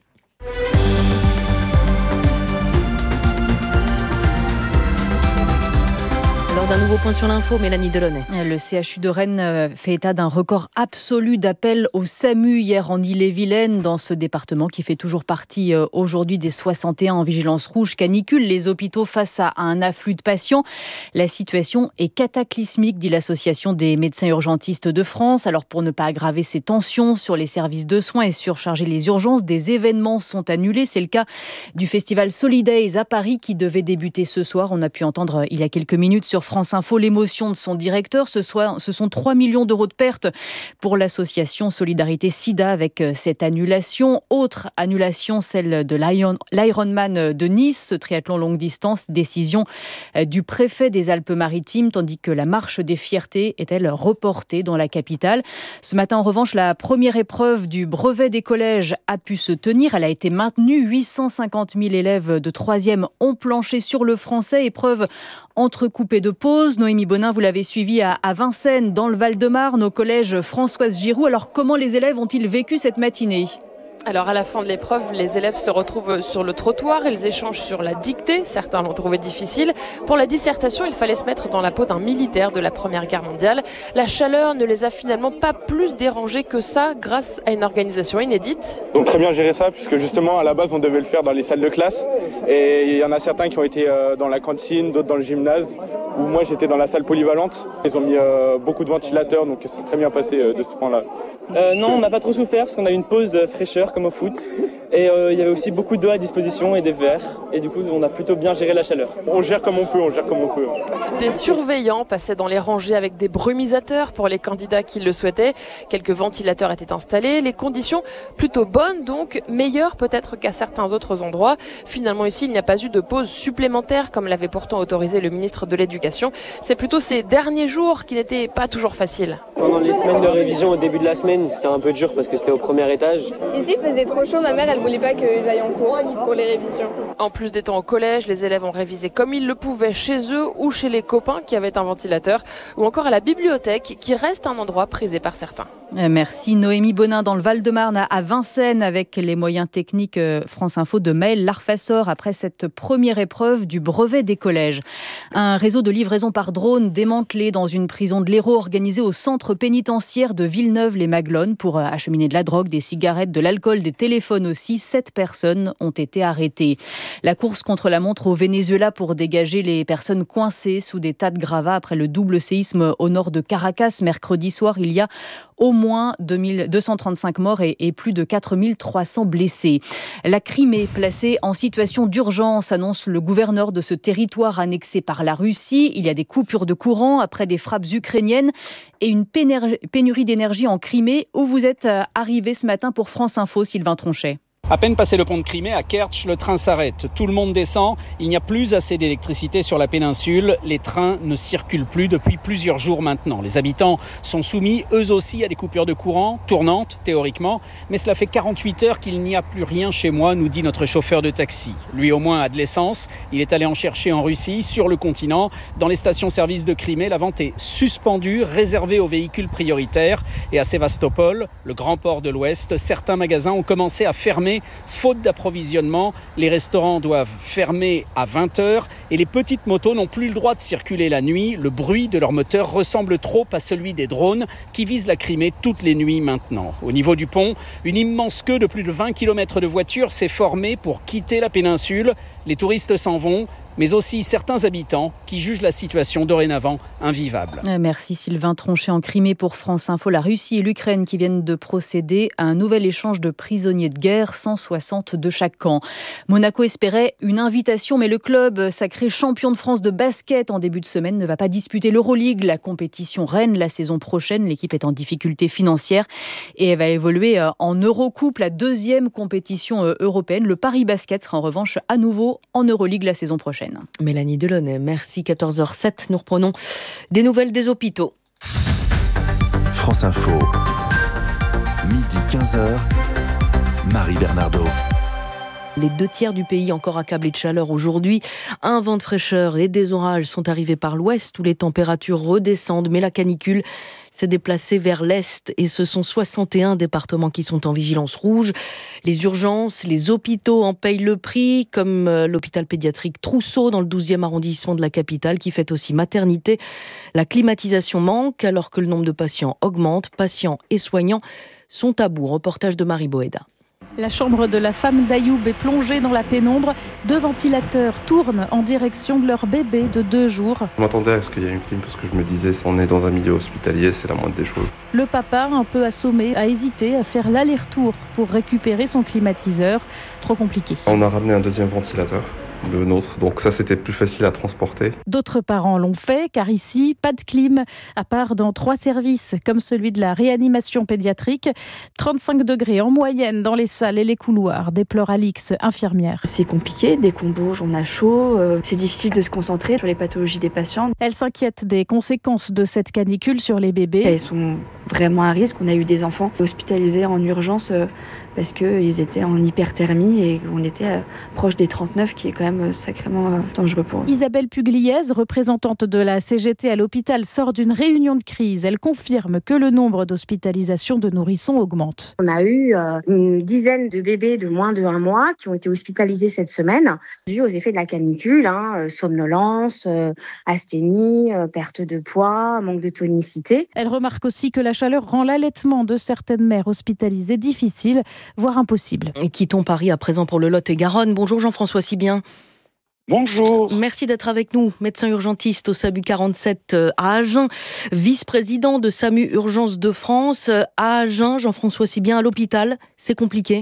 Alors d'un nouveau point sur l'info, Mélanie Delaunay. Le C H U de Rennes fait état d'un record absolu d'appels au SAMU hier en Ille-et-Vilaine, dans ce département qui fait toujours partie aujourd'hui des soixante et un en vigilance rouge canicule. Les hôpitaux face à un afflux de patients. La situation est cataclysmique, dit l'association des médecins urgentistes de France. Alors pour ne pas aggraver ces tensions sur les services de soins et surcharger les urgences, des événements sont annulés. C'est le cas du festival Solidays à Paris qui devait débuter ce soir. On a pu entendre il y a quelques minutes sur France Info l'émotion de son directeur. Ce, soir, ce sont trois millions d'euros de pertes pour l'association Solidarité Sida avec cette annulation. Autre annulation, celle de l'Ironman de Nice, ce triathlon longue distance, décision du préfet des Alpes-Maritimes, tandis que la marche des fiertés est-elle reportée dans la capitale. Ce matin, en revanche, la première épreuve du brevet des collèges a pu se tenir. Elle a été maintenue. huit cent cinquante mille élèves de troisième ont planché sur le français. Épreuve entrecoupée de pauses. Noémie Bonin, vous l'avez suivi à, à Vincennes, dans le Val-de-Marne, au collège Françoise Giroud. Alors, comment les élèves ont-ils vécu cette matinée ? Alors à la fin de l'épreuve, les élèves se retrouvent sur le trottoir, ils échangent sur la dictée, certains l'ont trouvé difficile. Pour la dissertation, il fallait se mettre dans la peau d'un militaire de la Première Guerre mondiale. La chaleur ne les a finalement pas plus dérangés que ça grâce à une organisation inédite. Ils ont très bien géré ça puisque justement à la base on devait le faire dans les salles de classe et il y en a certains qui ont été dans la cantine, d'autres dans le gymnase, où moi j'étais dans la salle polyvalente. Ils ont mis beaucoup de ventilateurs donc c'est très bien passé de ce point-là. Euh, non, on n'a pas trop souffert parce qu'on a eu une pause fraîcheur comme au foot et euh, il y avait aussi beaucoup d'eau à disposition et des verres et du coup on a plutôt bien géré la chaleur. On gère comme on peut, on gère comme on peut. Des surveillants passaient dans les rangées avec des brumisateurs pour les candidats qui le souhaitaient. Quelques ventilateurs étaient installés, les conditions plutôt bonnes donc, meilleures peut-être qu'à certains autres endroits. Finalement ici il n'y a pas eu de pause supplémentaire comme l'avait pourtant autorisé le ministre de l'Éducation. C'est plutôt ces derniers jours qui n'étaient pas toujours faciles. Pendant les semaines de révision au début de la semaine, c'était un peu dur parce que c'était au premier étage. Ici il faisait trop chaud, ma mère elle voulait pas que j'aille en cours pour les révisions. En plus d'étant au collège, les élèves ont révisé comme ils le pouvaient chez eux ou chez les copains qui avaient un ventilateur ou encore à la bibliothèque qui reste un endroit prisé par certains. Merci Noémie Bonin dans le Val-de-Marne à Vincennes avec les moyens techniques France Info de Maël Larfassor après cette première épreuve du brevet des collèges. Un réseau de livraison par drone démantelé dans une prison de l'Hérault organisé au centre pénitentiaire de Villeneuve-les-Maglones pour acheminer de la drogue, des cigarettes, de l'alcool, des téléphones aussi. Sept personnes ont été arrêtées. La course contre la montre au Venezuela pour dégager les personnes coincées sous des tas de gravats après le double séisme au nord de Caracas mercredi soir. Il y a au moins deux cent trente-cinq morts et, et plus de quatre mille trois cents blessés. La Crimée placée en situation d'urgence, annonce le gouverneur de ce territoire annexé par la Russie. Il y a des coupures de courant après des frappes ukrainiennes et une pénurie d'énergie en Crimée où vous êtes arrivé ce matin pour France Info, Sylvain Tronchet. À peine passé le pont de Crimée, à Kertch, le train s'arrête. Tout le monde descend. Il n'y a plus assez d'électricité sur la péninsule. Les trains ne circulent plus depuis plusieurs jours maintenant. Les habitants sont soumis eux aussi à des coupures de courant, tournantes théoriquement. Mais cela fait quarante-huit heures qu'il n'y a plus rien chez moi, nous dit notre chauffeur de taxi. Lui au moins a de l'essence. Il est allé en chercher en Russie, sur le continent. Dans les stations-service de Crimée, la vente est suspendue, réservée aux véhicules prioritaires. Et à Sévastopol, le grand port de l'Ouest, certains magasins ont commencé à fermer faute d'approvisionnement. Les restaurants doivent fermer à vingt heures et les petites motos n'ont plus le droit de circuler la nuit. Le bruit de leur moteur ressemble trop à celui des drones qui visent la Crimée toutes les nuits maintenant. Au niveau du pont, une immense queue de plus de vingt kilomètres de voitures s'est formée pour quitter la péninsule. Les touristes s'en vont, mais aussi certains habitants qui jugent la situation dorénavant invivable. Merci Sylvain Tronchet en Crimée pour France Info. La Russie et l'Ukraine qui viennent de procéder à un nouvel échange de prisonniers de guerre, cent soixante de chaque camp. Monaco espérait une invitation, mais le club, sacré champion de France de basket en début de semaine, ne va pas disputer l'Euroleague, la compétition reine la saison prochaine. L'équipe est en difficulté financière et elle va évoluer en Eurocoupe, la deuxième compétition européenne. Le Paris Basket sera en revanche à nouveau en Euroleague la saison prochaine. Mélanie Delaunay, merci. quatorze heures sept, nous reprenons des nouvelles des hôpitaux. France Info, midi quinze heures, Marie Bernardo. Les deux tiers du pays encore accablés de chaleur aujourd'hui. Un vent de fraîcheur et des orages sont arrivés par l'ouest où les températures redescendent, mais la canicule s'est déplacée vers l'est et ce sont soixante et un départements qui sont en vigilance rouge. Les urgences, les hôpitaux en payent le prix, comme l'hôpital pédiatrique Trousseau dans le douzième arrondissement de la capitale qui fait aussi maternité. La climatisation manque alors que le nombre de patients augmente. Patients et soignants sont à bout. Reportage de Marie Boéda. La chambre de la femme d'Ayoub est plongée dans la pénombre. Deux ventilateurs tournent en direction de leur bébé de deux jours. Je m'attendais à ce qu'il y ait une clim parce que je me disais, on est dans un milieu hospitalier, c'est la moindre des choses. Le papa, un peu assommé, a hésité à faire l'aller-retour pour récupérer son climatiseur. Trop compliqué. On a ramené un deuxième ventilateur, le nôtre, donc ça c'était plus facile à transporter. D'autres parents l'ont fait, car ici, pas de clim, à part dans trois services, comme celui de la réanimation pédiatrique. trente-cinq degrés en moyenne dans les salles et les couloirs, déplore Alix, infirmière. C'est compliqué, dès qu'on bouge, on a chaud, euh, c'est difficile de se concentrer sur les pathologies des patients. Elle s'inquiète des conséquences de cette canicule sur les bébés. Elles sont vraiment à risque. On a eu des enfants hospitalisés en urgence euh, parce qu'ils étaient en hyperthermie et on était euh, proche des trente-neuf, qui est quand même sacrément euh, dangereux pour eux. Isabelle Pugliese, représentante de la C G T à l'hôpital, sort d'une réunion de crise. Elle confirme que le nombre d'hospitalisations de nourrissons augmente. On a eu euh, une dizaine de bébés de moins de un mois qui ont été hospitalisés cette semaine, dû aux effets de la canicule, hein, euh, somnolence, euh, asthénie, euh, perte de poids, manque de tonicité. Elle remarque aussi que la chaleur rend l'allaitement de certaines mères hospitalisées difficile, voire impossible. Et quittons Paris à présent pour le Lot-et-Garonne. Bonjour Jean-François Sibien. Bonjour. Merci d'être avec nous, médecin urgentiste au SAMU quarante-sept à Agen, vice-président de SAMU Urgence de France à Agen. Jean-François Sibien, à l'hôpital, c'est compliqué?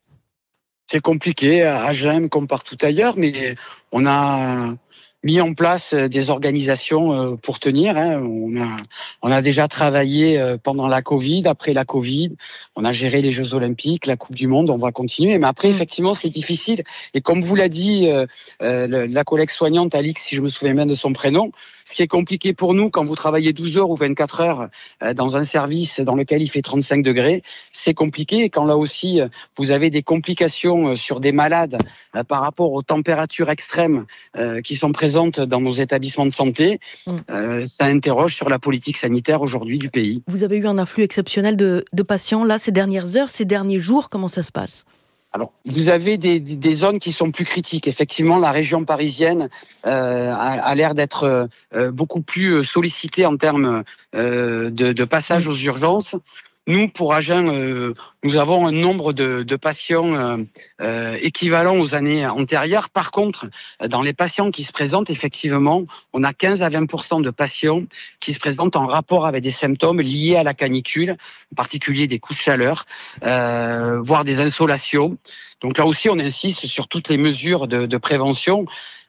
C'est compliqué à Agen comme partout ailleurs, mais on a mis en place des organisations pour tenir. On a, on a déjà travaillé pendant la Covid, après la Covid, on a géré les Jeux Olympiques, la Coupe du Monde, on va continuer. Mais après, effectivement, c'est difficile. Et comme vous l'a dit euh, la collègue soignante, Alix, si je me souviens bien de son prénom, ce qui est compliqué pour nous, quand vous travaillez douze heures ou vingt-quatre heures dans un service dans lequel il fait trente-cinq degrés, c'est compliqué. Et quand là aussi, vous avez des complications sur des malades par rapport aux températures extrêmes qui sont présentes dans nos établissements de santé, mmh. euh, ça interroge sur la politique sanitaire aujourd'hui du pays. Vous avez eu un afflux exceptionnel de, de patients là ces dernières heures, ces derniers jours, comment ça se passe ? Alors, vous avez des, des zones qui sont plus critiques. Effectivement, la région parisienne euh, a, a l'air d'être euh, beaucoup plus sollicitée en termes euh, de, de passage aux urgences. Nous, pour Agen, euh, nous avons un nombre de, de patients euh, euh, équivalent aux années antérieures. Par contre, dans les patients qui se présentent, effectivement, on a quinze à vingt pour cent de patients qui se présentent en rapport avec des symptômes liés à la canicule, en particulier des coups de chaleur, euh, voire des insolations. Donc là aussi, on insiste sur toutes les mesures de, de prévention.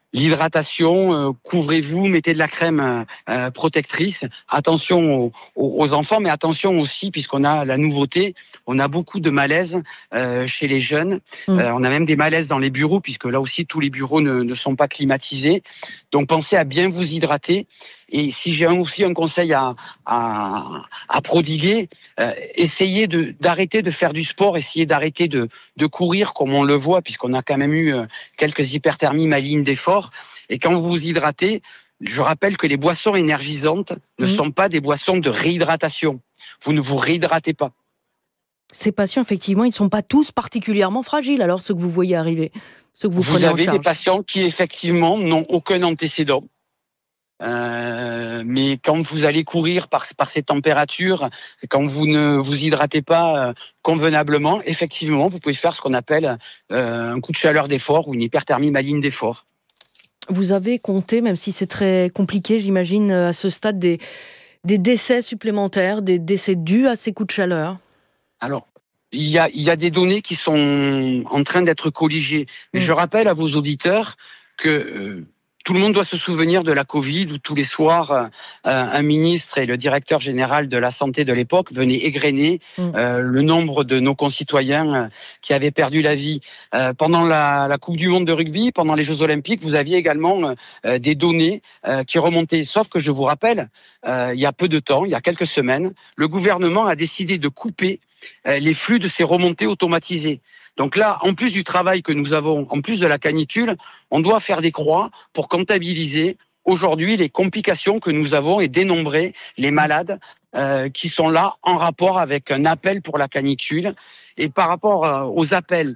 l'hydratation, euh, couvrez-vous, mettez de la crème euh, protectrice. Attention aux, aux enfants, mais attention aussi, puisqu'on a la nouveauté, on a beaucoup de malaise euh, chez les jeunes. Mmh. Euh, on a même des malaises dans les bureaux, puisque là aussi, tous les bureaux ne, ne sont pas climatisés. Donc, pensez à bien vous hydrater. Et si j'ai aussi un conseil à, à, à prodiguer, euh, essayez de, d'arrêter de faire du sport, essayez d'arrêter de, de courir comme on le voit, puisqu'on a quand même eu euh, quelques hyperthermies malignes d'effort. Et quand vous vous hydratez, je rappelle que les boissons énergisantes ne mmh. sont pas des boissons de réhydratation. Vous ne vous réhydratez pas. Ces patients, effectivement, ils ne sont pas tous particulièrement fragiles, alors ceux que vous voyez arriver, ceux que vous, vous prenez en charge. Vous avez des patients qui, effectivement, n'ont aucun antécédent. Euh, mais quand vous allez courir par, par ces températures, quand vous ne vous hydratez pas euh, convenablement, effectivement, vous pouvez faire ce qu'on appelle euh, un coup de chaleur d'effort ou une hyperthermie maligne d'effort. Vous avez compté, même si c'est très compliqué, j'imagine, à ce stade, des, des décès supplémentaires, des décès dus à ces coups de chaleur? Alors, il y a, il y a des données qui sont en train d'être colligées. Mais mmh. je rappelle à vos auditeurs que... Euh, Tout le monde doit se souvenir de la Covid où tous les soirs, euh, un ministre et le directeur général de la santé de l'époque venaient égrener euh, le nombre de nos concitoyens euh, qui avaient perdu la vie. Euh, pendant la, la Coupe du Monde de rugby, pendant les Jeux Olympiques, vous aviez également euh, des données euh, qui remontaient. Sauf que je vous rappelle, euh, il y a peu de temps, il y a quelques semaines, le gouvernement a décidé de couper euh, les flux de ces remontées automatisées. Donc là, en plus du travail que nous avons, en plus de la canicule, on doit faire des croix pour comptabiliser aujourd'hui les complications que nous avons et dénombrer les malades euh, qui sont là en rapport avec un appel pour la canicule. Et par rapport euh, aux appels